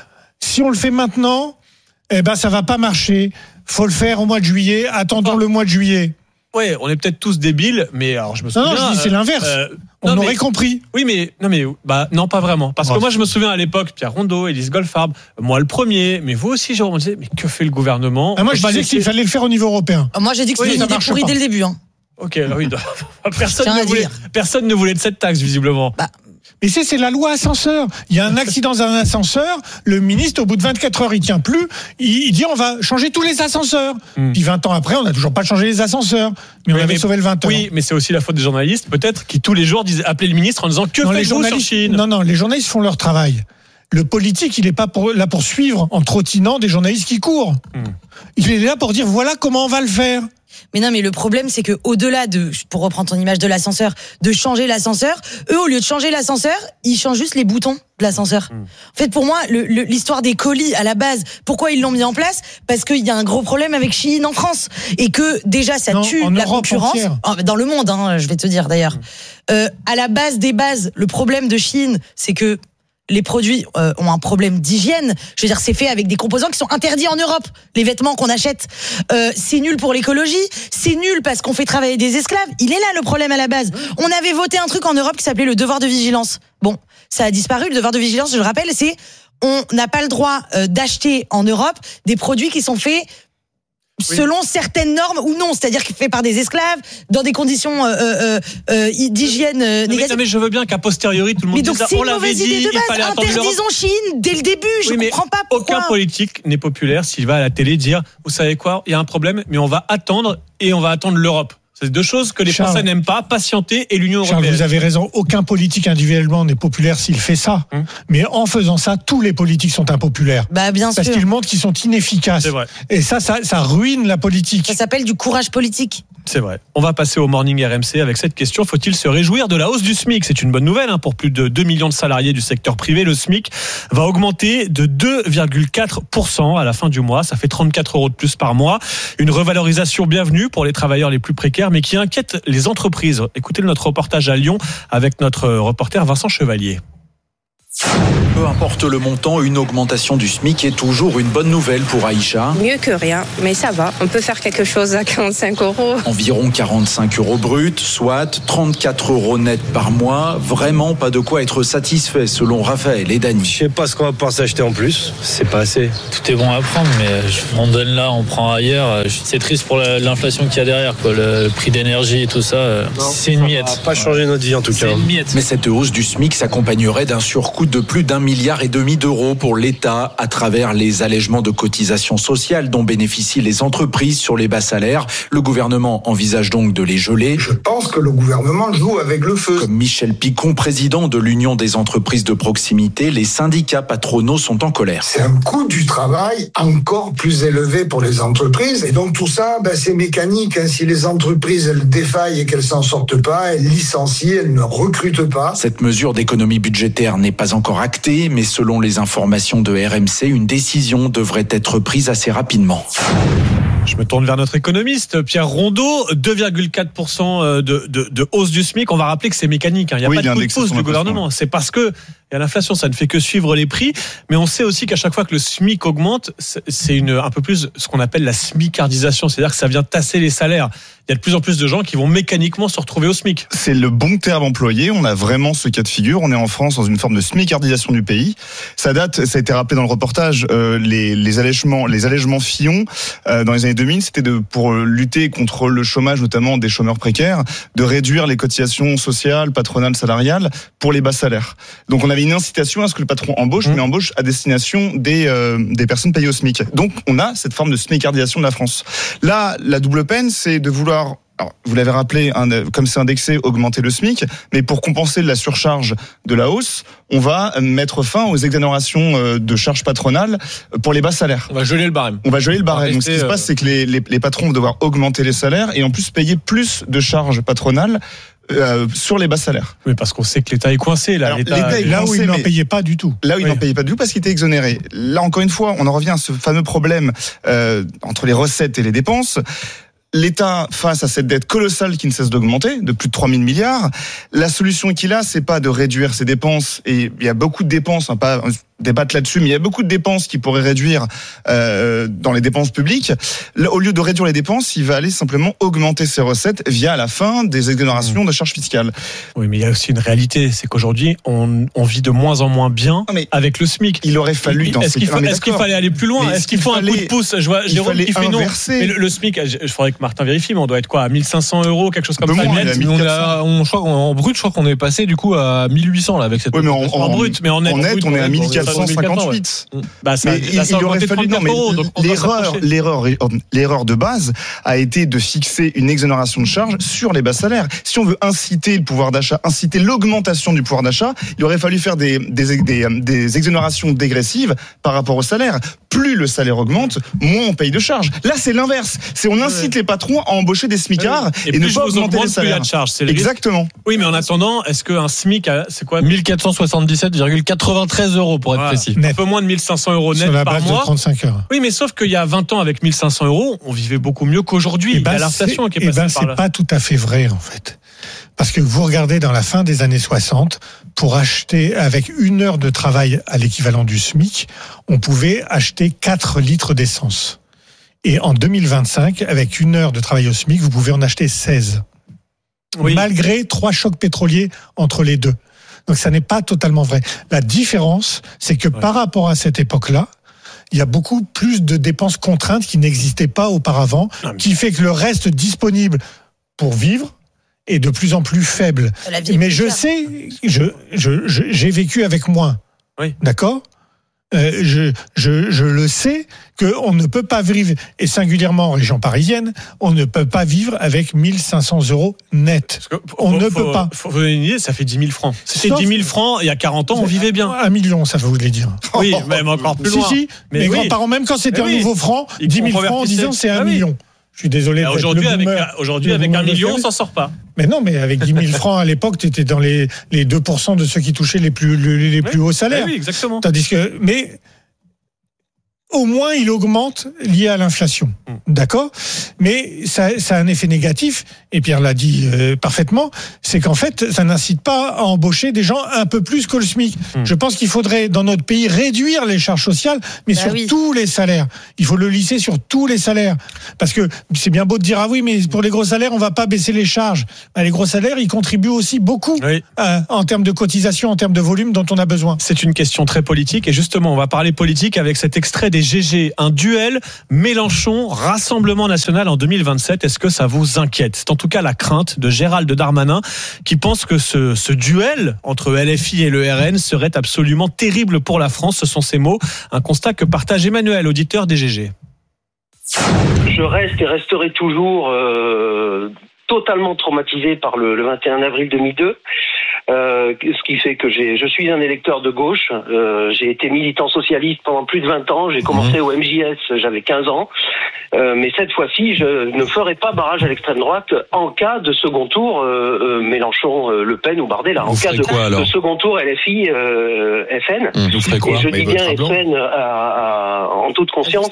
Speaker 5: Si on le fait maintenant, eh ben, ça va pas marcher. Faut le faire au mois de juillet. Attendons le mois de juillet.
Speaker 9: Oui, on est peut-être tous débiles, mais alors je me
Speaker 5: Non,
Speaker 9: souviens.
Speaker 5: non, je dis c'est
Speaker 9: euh,
Speaker 5: l'inverse.
Speaker 9: euh,
Speaker 5: On
Speaker 9: non,
Speaker 5: aurait
Speaker 9: mais-
Speaker 5: compris.
Speaker 9: Oui, mais non, mais bah non, pas vraiment. Parce que
Speaker 5: Oh.
Speaker 9: moi, je me souviens à l'époque, Pierre Rondeau, Élise Goldfarb, moi le premier, mais vous aussi, Jérôme, on disait, mais que fait le gouvernement?
Speaker 5: Ah, moi,
Speaker 9: On
Speaker 5: je
Speaker 9: peut pas
Speaker 5: disais
Speaker 9: laisser-
Speaker 5: qu'il fallait le faire au niveau européen.
Speaker 13: Moi, j'ai dit que
Speaker 5: Oui,
Speaker 13: c'était
Speaker 5: ça
Speaker 13: une idée
Speaker 5: marche
Speaker 13: pourrie
Speaker 5: pas.
Speaker 13: dès le début. Hein.
Speaker 9: Ok, alors oui, personne,
Speaker 13: Tiens à
Speaker 9: ne voulait,
Speaker 13: dire.
Speaker 9: personne ne voulait de cette taxe, visiblement.
Speaker 13: Bah,
Speaker 5: Mais c'est, c'est la loi ascenseur. Il y a un accident dans un ascenseur. Le ministre, au bout de vingt-quatre heures, il tient plus. Il, il dit on va changer tous les ascenseurs.
Speaker 9: Hmm.
Speaker 5: Puis vingt ans après, on n'a toujours pas changé les ascenseurs. Mais on
Speaker 9: Oui,
Speaker 5: avait
Speaker 9: mais-
Speaker 5: sauvé le vingt heures.
Speaker 9: Oui, mais c'est aussi la faute des journalistes, peut-être, qui tous les jours disaient, appelaient le ministre en disant que
Speaker 5: Non, les
Speaker 9: faites-vous sur
Speaker 5: journalistes,
Speaker 9: Chine?
Speaker 5: non, non, les journalistes font leur travail. Le politique, il n'est pas pour, là pour suivre en trottinant des journalistes qui courent.
Speaker 9: Hmm.
Speaker 5: Il est là pour dire voilà comment on va le faire.
Speaker 13: Mais non, mais le problème, c'est que au-delà de, pour reprendre ton image de l'ascenseur, de changer l'ascenseur, eux, au lieu de changer l'ascenseur, ils changent juste les boutons de l'ascenseur.
Speaker 9: Mm.
Speaker 13: En fait, pour moi, le, le, l'histoire des colis à la base, pourquoi ils l'ont mis en place? Parce qu'il y a un gros problème avec Chine en France et que déjà ça
Speaker 5: Non,
Speaker 13: tue
Speaker 5: en
Speaker 13: la
Speaker 5: Europe
Speaker 13: concurrence
Speaker 5: entière.
Speaker 13: Ah, dans le monde. Hein, je vais te dire d'ailleurs.
Speaker 9: Mm.
Speaker 13: Euh, à la base des bases, le problème de Chine, c'est que les produits euh, ont un problème d'hygiène. Je veux dire, c'est fait avec des composants qui sont interdits en Europe. Les vêtements qu'on achète, euh, c'est nul pour l'écologie. C'est nul parce qu'on fait travailler des esclaves. Il est là le problème à la base. On avait voté un truc en Europe qui s'appelait le devoir de vigilance. Bon, ça a disparu. Le devoir de vigilance, je le rappelle, c'est on n'a pas le droit euh, d'acheter en Europe des produits qui sont faits selon oui. certaines normes ou non, c'est-à-dire qu'il est fait par des esclaves dans des conditions euh, euh, euh, d'hygiène euh, négatives.
Speaker 9: Non mais je veux bien qu'à posteriori tout le monde
Speaker 13: mais donc
Speaker 9: dise
Speaker 13: c'est
Speaker 9: on
Speaker 13: une
Speaker 9: l'avait
Speaker 13: mauvaise
Speaker 9: dit,
Speaker 13: idée de
Speaker 9: il fallait
Speaker 13: base.
Speaker 9: attendre l'Europe.
Speaker 13: Interdisons Chine dès le début. Je
Speaker 9: oui,
Speaker 13: comprends pas pourquoi.
Speaker 9: Aucun politique n'est populaire s'il va à la télé dire vous savez quoi, il y a un problème, mais on va attendre et on va attendre l'Europe. C'est deux choses que les Charles, Français n'aiment pas, patienter et l'Union
Speaker 5: Charles,
Speaker 9: européenne.
Speaker 5: Vous avez raison, aucun politique individuellement n'est populaire s'il fait ça. Hum. Mais en faisant ça, tous les politiques sont impopulaires.
Speaker 13: Bah, bien
Speaker 5: Parce
Speaker 13: sûr.
Speaker 5: qu'ils montrent qu'ils sont inefficaces.
Speaker 9: C'est vrai.
Speaker 5: Et ça, ça, ça ruine la politique.
Speaker 13: Ça s'appelle du courage politique.
Speaker 9: C'est vrai. On va passer au Morning R M C avec cette question. Faut-il se réjouir de la hausse du SMIC ? C'est une bonne nouvelle hein, pour plus de deux millions de salariés du secteur privé. Le SMIC va augmenter de deux virgule quatre pour cent à la fin du mois. Ça fait trente-quatre euros de plus par mois. Une revalorisation bienvenue pour les travailleurs les plus précaires, mais qui inquiète les entreprises. Écoutez notre reportage à Lyon avec notre reporter Vincent Chevalier.
Speaker 10: Peu importe le montant, une augmentation du SMIC est toujours une bonne nouvelle pour Aïcha.
Speaker 11: Mieux que rien, mais ça va. On peut faire quelque chose à quarante-cinq euros.
Speaker 10: Environ quarante-cinq euros bruts, soit trente-quatre euros net par mois. Vraiment pas de quoi être satisfait selon Raphaël et Dany.
Speaker 12: Je sais pas ce qu'on va pouvoir s'acheter en plus. C'est pas assez.
Speaker 22: Tout est bon à prendre, mais on donne là, on prend ailleurs. C'est triste pour l'inflation qu'il y a derrière, quoi. Le prix d'énergie et tout ça. Non, c'est une miette.
Speaker 12: Ça va pas changer notre vie en tout
Speaker 22: c'est
Speaker 12: cas.
Speaker 22: Une miette.
Speaker 10: Mais cette hausse du SMIC s'accompagnerait d'un surcoût de plus d'un milliard et demi d'euros pour l'État à travers les allègements de cotisations sociales dont bénéficient les entreprises sur les bas salaires. Le gouvernement envisage donc de les geler.
Speaker 23: Je pense que le gouvernement joue avec le feu.
Speaker 10: Comme Michel Picon, président de l'Union des entreprises de proximité, les syndicats patronaux sont en colère.
Speaker 23: C'est un coût du travail encore plus élevé pour les entreprises. Et donc tout ça, ben, c'est mécanique. Hein. Si les entreprises elles défaillent et qu'elles s'en sortent pas, elles licencient, elles ne recrutent pas.
Speaker 10: Cette mesure d'économie budgétaire n'est pas encore actée, mais selon les informations de R M C, une décision devrait être prise assez rapidement.
Speaker 9: Je me tourne vers notre économiste, Pierre Rondeau. deux virgule quatre pour cent de, de, de hausse du SMIC. On va rappeler que c'est mécanique. Hein. Il n'y a
Speaker 20: oui,
Speaker 9: pas
Speaker 20: il y a
Speaker 9: de coup de pouce du gouvernement. C'est parce que il y a l'inflation, ça ne fait que suivre les prix. Mais on sait aussi qu'à chaque fois que le SMIC augmente, c'est une, un peu plus ce qu'on appelle la smicardisation. C'est-à-dire que ça vient tasser les salaires. Il y a de plus en plus de gens qui vont mécaniquement se retrouver au SMIC.
Speaker 20: C'est le bon terme employé. On a vraiment ce cas de figure. On est en France dans une forme de smicardisation du pays. Ça date, ça a été rappelé dans le reportage, euh, les, les allègements, les allègements Fillon euh, dans les années deux mille, c'était de, pour lutter contre le chômage, notamment des chômeurs précaires, de réduire les cotisations sociales, patronales, salariales pour les bas salaires. Donc on avait une incitation à ce que le patron embauche, mmh. mais embauche à destination des, euh, des personnes payées au SMIC. Donc on a cette forme de smicardisation de la France. Là, la double peine, c'est de vouloir Alors, vous l'avez rappelé, hein, comme c'est indexé, augmenter le SMIC, mais pour compenser la surcharge de la hausse, on va mettre fin aux exonérations de charges patronales pour les bas salaires.
Speaker 9: On va geler le barème.
Speaker 20: On va geler le barème. Donc, ce qui se
Speaker 9: euh...
Speaker 20: passe, c'est que les, les, les patrons vont devoir augmenter les salaires et en plus payer plus de charges patronales Euh, sur les bas salaires.
Speaker 9: Oui, parce qu'on sait que l'État est coincé là.
Speaker 20: Alors,
Speaker 9: l'État,
Speaker 20: l'État est
Speaker 5: là
Speaker 20: coincé,
Speaker 5: où il n'en
Speaker 20: mais...
Speaker 5: payait pas du tout.
Speaker 20: Là où il
Speaker 5: oui.
Speaker 20: n'en payait pas du tout parce qu'il était exonéré. Là, encore une fois, on en revient à ce fameux problème euh, entre les recettes et les dépenses. L'État, face à cette dette colossale qui ne cesse d'augmenter, de plus de trois mille milliards, la solution qu'il a, c'est pas de réduire ses dépenses, et il y a beaucoup de dépenses, hein, pas débattre là-dessus, mais il y a beaucoup de dépenses qui pourraient réduire euh, dans les dépenses publiques. Là, au lieu de réduire les dépenses, il va aller simplement augmenter ses recettes via la fin des exonérations de charges fiscales.
Speaker 9: Oui, mais il y a aussi une réalité, c'est qu'aujourd'hui, on, on vit de moins en moins bien mais avec le SMIC.
Speaker 20: Il aurait fallu... Dans
Speaker 9: est-ce
Speaker 20: ces...
Speaker 9: qu'il, faut,
Speaker 20: non,
Speaker 9: est-ce qu'il fallait aller plus loin ? Est-ce qu'il faut fallait... un coup de pouce ? Je vois Jérôme qui fait non. Mais le, le SMIC, il faudrait que Martin vérifie, mais on doit être quoi, à mille cinq cents euros, quelque chose comme ça.
Speaker 12: Moins, net, on a, on, je crois qu'en brut, je crois qu'on est passé du coup à mille huit cents là avec cette.
Speaker 20: Oui, mais en, en,
Speaker 9: en brut, mais en net,
Speaker 20: en net, on est à mille quatre cent cinquante-huit.
Speaker 9: Ouais. Bah, ça,
Speaker 20: mais
Speaker 9: là, ça
Speaker 20: il aurait fallu non, mais
Speaker 9: euros, donc
Speaker 20: l'erreur, l'erreur, l'erreur de base a été de fixer une exonération de charges sur les bas salaires. Si on veut inciter le pouvoir d'achat, inciter l'augmentation du pouvoir d'achat, il aurait fallu faire des, des, des, des exonérations dégressives par rapport au salaire. Plus le salaire augmente, moins on paye de charges. Là, c'est l'inverse. C'est on incite ouais. les patrons à embaucher des smicards et, et ne pas augmenter les salaires.
Speaker 9: De charge, c'est
Speaker 20: exactement.
Speaker 9: Oui, mais en attendant, est-ce qu'un SMIC, c'est quoi,
Speaker 12: mille quatre cent soixante-dix-sept virgule quatre-vingt-treize euros pour être être
Speaker 9: Voilà.
Speaker 12: précis.
Speaker 9: Un peu moins de mille cinq cents euros net
Speaker 5: Sur la
Speaker 9: par
Speaker 5: base de
Speaker 9: mois.
Speaker 5: trente-cinq heures.
Speaker 9: Oui, mais sauf qu'il y a vingt ans, avec mille cinq cents euros, on vivait beaucoup mieux qu'aujourd'hui.
Speaker 5: Eh
Speaker 9: Il y
Speaker 5: ben,
Speaker 9: a l'inflation
Speaker 5: c'est-
Speaker 9: qui est
Speaker 5: eh
Speaker 9: passée
Speaker 5: ben,
Speaker 9: par
Speaker 5: c'est
Speaker 9: là.
Speaker 5: pas tout à fait vrai, en fait. Parce que vous regardez dans la fin des années soixante, pour acheter avec une heure de travail à l'équivalent du SMIC, on pouvait acheter quatre litres d'essence. Et en deux mille vingt-cinq, avec une heure de travail au SMIC, vous pouvez en acheter seize.
Speaker 9: Oui.
Speaker 5: Malgré trois chocs pétroliers entre les deux. Donc ça n'est pas totalement vrai. La différence, c'est que par rapport à cette époque-là, il y a beaucoup plus de dépenses contraintes qui n'existaient pas auparavant, qui fait que le reste disponible pour vivre est de plus en plus faible.
Speaker 13: La vie est
Speaker 5: Mais
Speaker 13: plus
Speaker 5: je
Speaker 13: chère.
Speaker 5: sais, je, je, je- j'ai vécu avec moins.
Speaker 9: Oui.
Speaker 5: D'accord Euh, je, je, je le sais qu'on ne peut pas vivre, et singulièrement en région parisienne, on ne peut pas vivre avec mille cinq cents euros net. On
Speaker 9: Faut-
Speaker 5: ne
Speaker 9: faut-
Speaker 5: peut pas.
Speaker 9: Faut vous donner une idée, ça fait dix mille francs. C'était
Speaker 5: Sauf-
Speaker 9: dix mille francs, il y a quarante ans, on vivait bien.
Speaker 5: Un million, ça vous voulez dire.
Speaker 9: Oui, même encore plus
Speaker 5: Si,
Speaker 9: loin.
Speaker 5: si,
Speaker 9: Mais
Speaker 5: mes
Speaker 9: oui.
Speaker 5: grands-parents, même quand c'était
Speaker 9: Mais
Speaker 5: un
Speaker 9: oui.
Speaker 5: nouveau franc,
Speaker 9: Ils
Speaker 5: dix mille francs en
Speaker 9: convertissaient.
Speaker 5: disant c'est un
Speaker 9: Ah oui.
Speaker 5: million. Je suis désolé.
Speaker 9: Et
Speaker 5: d'être
Speaker 9: Aujourd'hui,
Speaker 5: le
Speaker 9: avec,
Speaker 5: boomer.
Speaker 9: aujourd'hui,
Speaker 5: Le
Speaker 9: avec un
Speaker 5: boomer
Speaker 9: million, on
Speaker 5: préféré.
Speaker 9: s'en sort pas.
Speaker 5: Mais non, mais avec dix mille francs à l'époque, tu étais dans les, les deux pour cent de ceux qui touchaient les plus, les, les plus hauts salaires.
Speaker 9: Oui, exactement.
Speaker 5: Tandis que, mais au moins il augmente lié à l'inflation. D'accord ? Mais ça, ça a un effet négatif, et Pierre l'a dit euh, parfaitement, c'est qu'en fait, ça n'incite pas à embaucher des gens un peu plus que le SMIC. Je pense qu'il faudrait, dans notre pays, réduire les charges sociales, mais
Speaker 13: Bah
Speaker 5: sur
Speaker 13: oui.
Speaker 5: tous les salaires. Il faut le lisser sur tous les salaires. Parce que c'est bien beau de dire, ah oui, mais pour les gros salaires, on va pas baisser les charges. Ben, les gros salaires, ils contribuent aussi beaucoup
Speaker 9: Oui.
Speaker 5: euh, en termes de cotisation, en termes de volume dont on a besoin.
Speaker 9: C'est une question très politique et justement, on va parler politique avec cet extrait des G G, un duel Mélenchon Rassemblement National en deux mille vingt-sept. Est-ce que ça vous inquiète ? C'est en tout cas la crainte de Gérald Darmanin qui pense que ce, ce duel entre L F I et le R N serait absolument terrible pour la France. Ce sont ses mots, un constat que partage Emmanuel, auditeur des G G.
Speaker 14: Je reste et resterai toujours euh, totalement traumatisé par le, le vingt et un avril deux mille deux. Euh, ce qui fait que j'ai, je suis un électeur de gauche. Euh, j'ai été militant socialiste pendant plus de vingt ans. J'ai commencé au M J S, j'avais quinze ans. Euh, mais cette fois-ci, je ne ferai pas barrage à l'extrême droite en cas de second tour euh, euh, Mélenchon, euh, Le Pen ou Bardella. En
Speaker 28: Vous
Speaker 14: cas
Speaker 28: ferez
Speaker 14: de,
Speaker 28: quoi, alors
Speaker 14: de second tour L F I, euh, F N.
Speaker 28: Hum, vous ferez quoi
Speaker 14: Et je
Speaker 28: Mais
Speaker 14: dis
Speaker 28: il
Speaker 14: bien
Speaker 28: votera
Speaker 14: F N à- à- en toute conscience.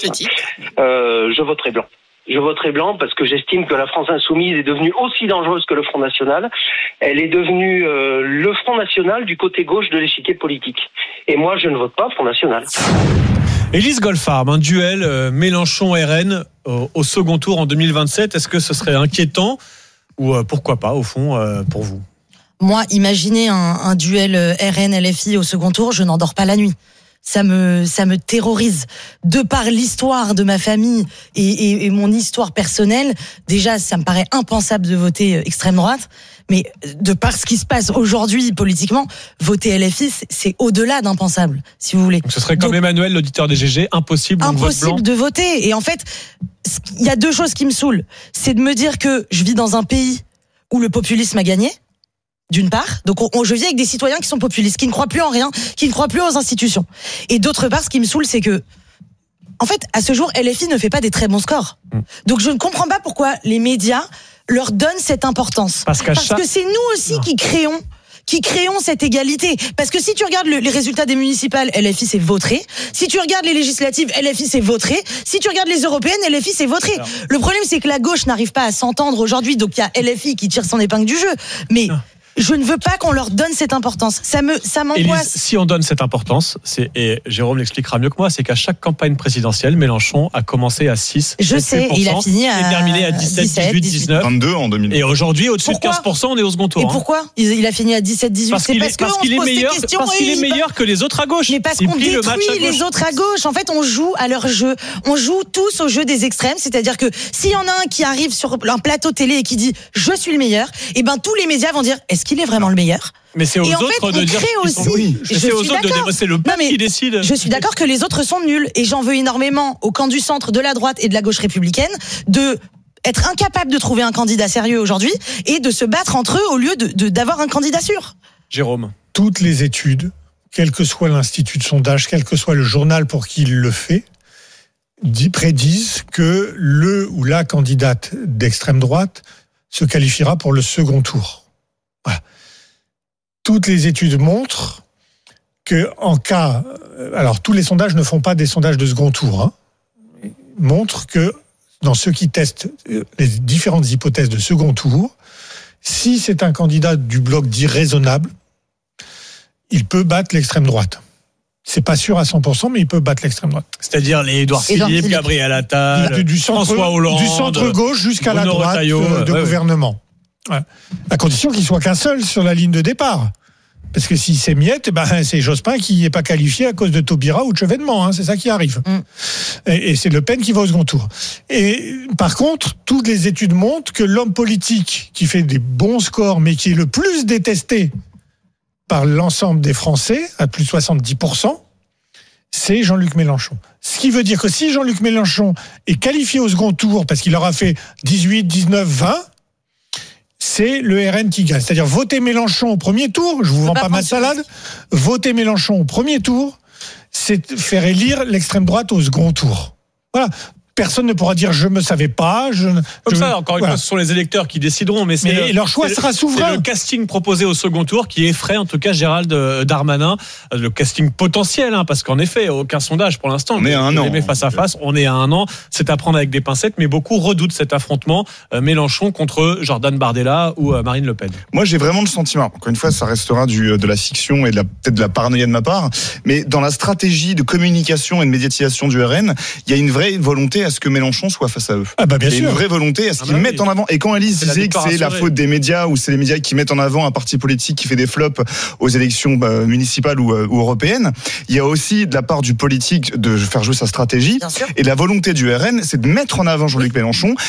Speaker 14: Euh, je voterai blanc. Je voterai blanc parce que j'estime que la France insoumise est devenue aussi dangereuse que le Front National. Elle est devenue euh, le Front National du côté gauche de l'échiquier politique. Et moi, je ne vote pas Front National.
Speaker 9: Élise Goldfarb, un duel euh, Mélenchon-R N au, au second tour en deux mille vingt-sept. Est-ce que ce serait inquiétant ou euh, pourquoi pas, au fond, euh, pour vous ?
Speaker 13: Moi, imaginez un, un duel R N L F I au second tour, je n'endors pas la nuit. Ça me, ça me terrorise. De par l'histoire de ma famille et, et, et mon histoire personnelle, déjà, ça me paraît impensable de voter extrême droite. Mais de par ce qui se passe aujourd'hui politiquement, voter L F I, c'est, c'est au-delà d'impensable, si vous voulez.
Speaker 9: Donc ce serait comme
Speaker 13: Donc,
Speaker 9: Emmanuel, l'auditeur des G G, impossible. donc vote blanc.
Speaker 13: impossible de voter. Et en fait, il y a deux choses qui me saoulent. C'est de me dire que je vis dans un pays où le populisme a gagné. D'une part, donc on, on, je vis avec des citoyens qui sont populistes, qui ne croient plus en rien, qui ne croient plus aux institutions. Et d'autre part, ce qui me saoule, c'est que, en fait, à ce jour, L F I ne fait pas des très bons scores. Mmh. Donc je ne comprends pas pourquoi les médias leur donnent cette importance.
Speaker 9: Parce,
Speaker 13: Parce
Speaker 9: chaque...
Speaker 13: que c'est nous aussi non. qui créons. qui créons cette égalité. Parce que si tu regardes le, les résultats des municipales, L F I c'est vautré. Si tu regardes les législatives, L F I c'est vautré. Si tu regardes les européennes, L F I c'est vautré. Alors. Le problème, c'est que la gauche n'arrive pas à s'entendre aujourd'hui, donc il y a L F I qui tire son épingle du jeu. Mais non. Je ne veux pas qu'on leur donne cette importance. Ça me, ça m'angoisse.
Speaker 9: Élise, si on donne cette importance, c'est, et Jérôme l'expliquera mieux que moi, c'est qu'à chaque campagne présidentielle, Mélenchon a commencé à six.
Speaker 13: Je sais, il a fini à
Speaker 9: et terminé à dix-sept, dix-huit, dix-neuf.
Speaker 20: vingt-deux en deux mille.
Speaker 9: Et aujourd'hui, au-dessus pourquoi de quinze pour cent, on est au second tour.
Speaker 13: Et pourquoi hein. il a fini à dix-sept, dix-huit?
Speaker 9: Parce
Speaker 13: c'est
Speaker 9: qu'il
Speaker 13: parce,
Speaker 9: est, parce qu'il est meilleur, parce qu'il est meilleur que les autres à gauche.
Speaker 13: Mais parce qu'on détruit les autres à gauche. En fait, on joue à leur jeu. On joue tous au jeu des extrêmes. C'est-à-dire que s'il y en a un qui arrive sur un plateau télé et qui dit « je suis le meilleur », et ben tous les médias vont dire « est-ce qu'il est vraiment le meilleur ?»
Speaker 9: Mais c'est aux
Speaker 13: et en
Speaker 9: autres
Speaker 13: fait,
Speaker 9: de dire
Speaker 13: aussi,
Speaker 9: sont... oui.
Speaker 13: je
Speaker 9: c'est
Speaker 13: suis
Speaker 9: aux autres de c'est le peuple qui décide.
Speaker 13: Je suis d'accord que les autres sont nuls et j'en veux énormément au camp du centre, de la droite et de la gauche républicaine de être incapable de trouver un candidat sérieux aujourd'hui et de se battre entre eux au lieu de, de d'avoir un candidat sûr.
Speaker 9: Jérôme.
Speaker 5: Toutes les études, quel que soit l'institut de sondage, quel que soit le journal pour qui il le fait, dit, prédisent que le ou la candidate d'extrême droite se qualifiera pour le second tour. Voilà. Toutes les études montrent que en cas, alors tous les sondages ne font pas des sondages de second tour, hein, montrent que dans ceux qui testent les différentes hypothèses de second tour, si c'est un candidat du bloc dit raisonnable, il peut battre l'extrême droite. C'est pas sûr à cent pour cent, mais il peut battre l'extrême droite.
Speaker 9: C'est-à-dire les Édouard Philippe, Gabriel Attal,
Speaker 5: du, du centre,
Speaker 9: François Hollande,
Speaker 5: du centre gauche jusqu'à
Speaker 9: Bruno
Speaker 5: la droite
Speaker 9: Retailleau,
Speaker 5: de, de
Speaker 9: ouais,
Speaker 5: gouvernement. Ouais. À condition qu'il soit qu'un seul sur la ligne de départ. Parce que s'il s'émiette, ben, c'est Jospin qui n'est pas qualifié à cause de Taubira ou de Chevènement. Hein, c'est ça qui arrive. Mm. Et, et c'est Le Pen qui va au second tour. Et par contre, toutes les études montrent que l'homme politique qui fait des bons scores, mais qui est le plus détesté par l'ensemble des Français, à plus de soixante-dix pour cent, c'est Jean-Luc Mélenchon. Ce qui veut dire que si Jean-Luc Mélenchon est qualifié au second tour, parce qu'il aura fait dix-huit, dix-neuf, vingt, c'est le R N qui gagne. C'est-à-dire voter Mélenchon au premier tour, je vous vends pas, pas ma salade, voter Mélenchon au premier tour, c'est faire élire l'extrême droite au second tour. Voilà. Personne ne pourra dire je me savais pas. Je,
Speaker 9: Comme
Speaker 5: je,
Speaker 9: ça, encore une
Speaker 5: voilà.
Speaker 9: fois, ce sont les électeurs qui décideront, mais, c'est
Speaker 5: mais
Speaker 9: le,
Speaker 5: leur choix
Speaker 9: c'est
Speaker 5: sera
Speaker 9: le,
Speaker 5: souverain.
Speaker 9: C'est le casting proposé au second tour qui effraie en tout cas Gérald Darmanin, le casting potentiel, hein, parce qu'en effet, aucun sondage pour l'instant.
Speaker 20: On est à un an.
Speaker 9: Face à face, on est à un an. C'est à prendre avec des pincettes, mais beaucoup redoutent cet affrontement euh, Mélenchon contre Jordan Bardella ou euh, Marine Le Pen.
Speaker 20: Moi, j'ai vraiment le sentiment. Encore une fois, ça restera du de la fiction et de la, peut-être de la paranoïa de ma part, mais dans la stratégie de communication et de médiatisation du R N, il y a une vraie volonté à ce que Mélenchon soit face à eux.
Speaker 5: Ah bah bien
Speaker 20: il y a
Speaker 5: sûr.
Speaker 20: une vraie volonté à ce
Speaker 9: ah
Speaker 20: qu'ils
Speaker 9: bah
Speaker 20: mettent
Speaker 9: oui.
Speaker 20: en avant. Et quand Alice
Speaker 9: c'est
Speaker 20: disait que c'est la faute des médias ou c'est les médias qui mettent en avant un parti politique qui fait des flops aux élections euh, municipales ou, euh, ou européennes, il y a aussi de la part du politique de faire jouer sa stratégie. Et la volonté du R N, c'est de mettre en avant Jean-Luc Mélenchon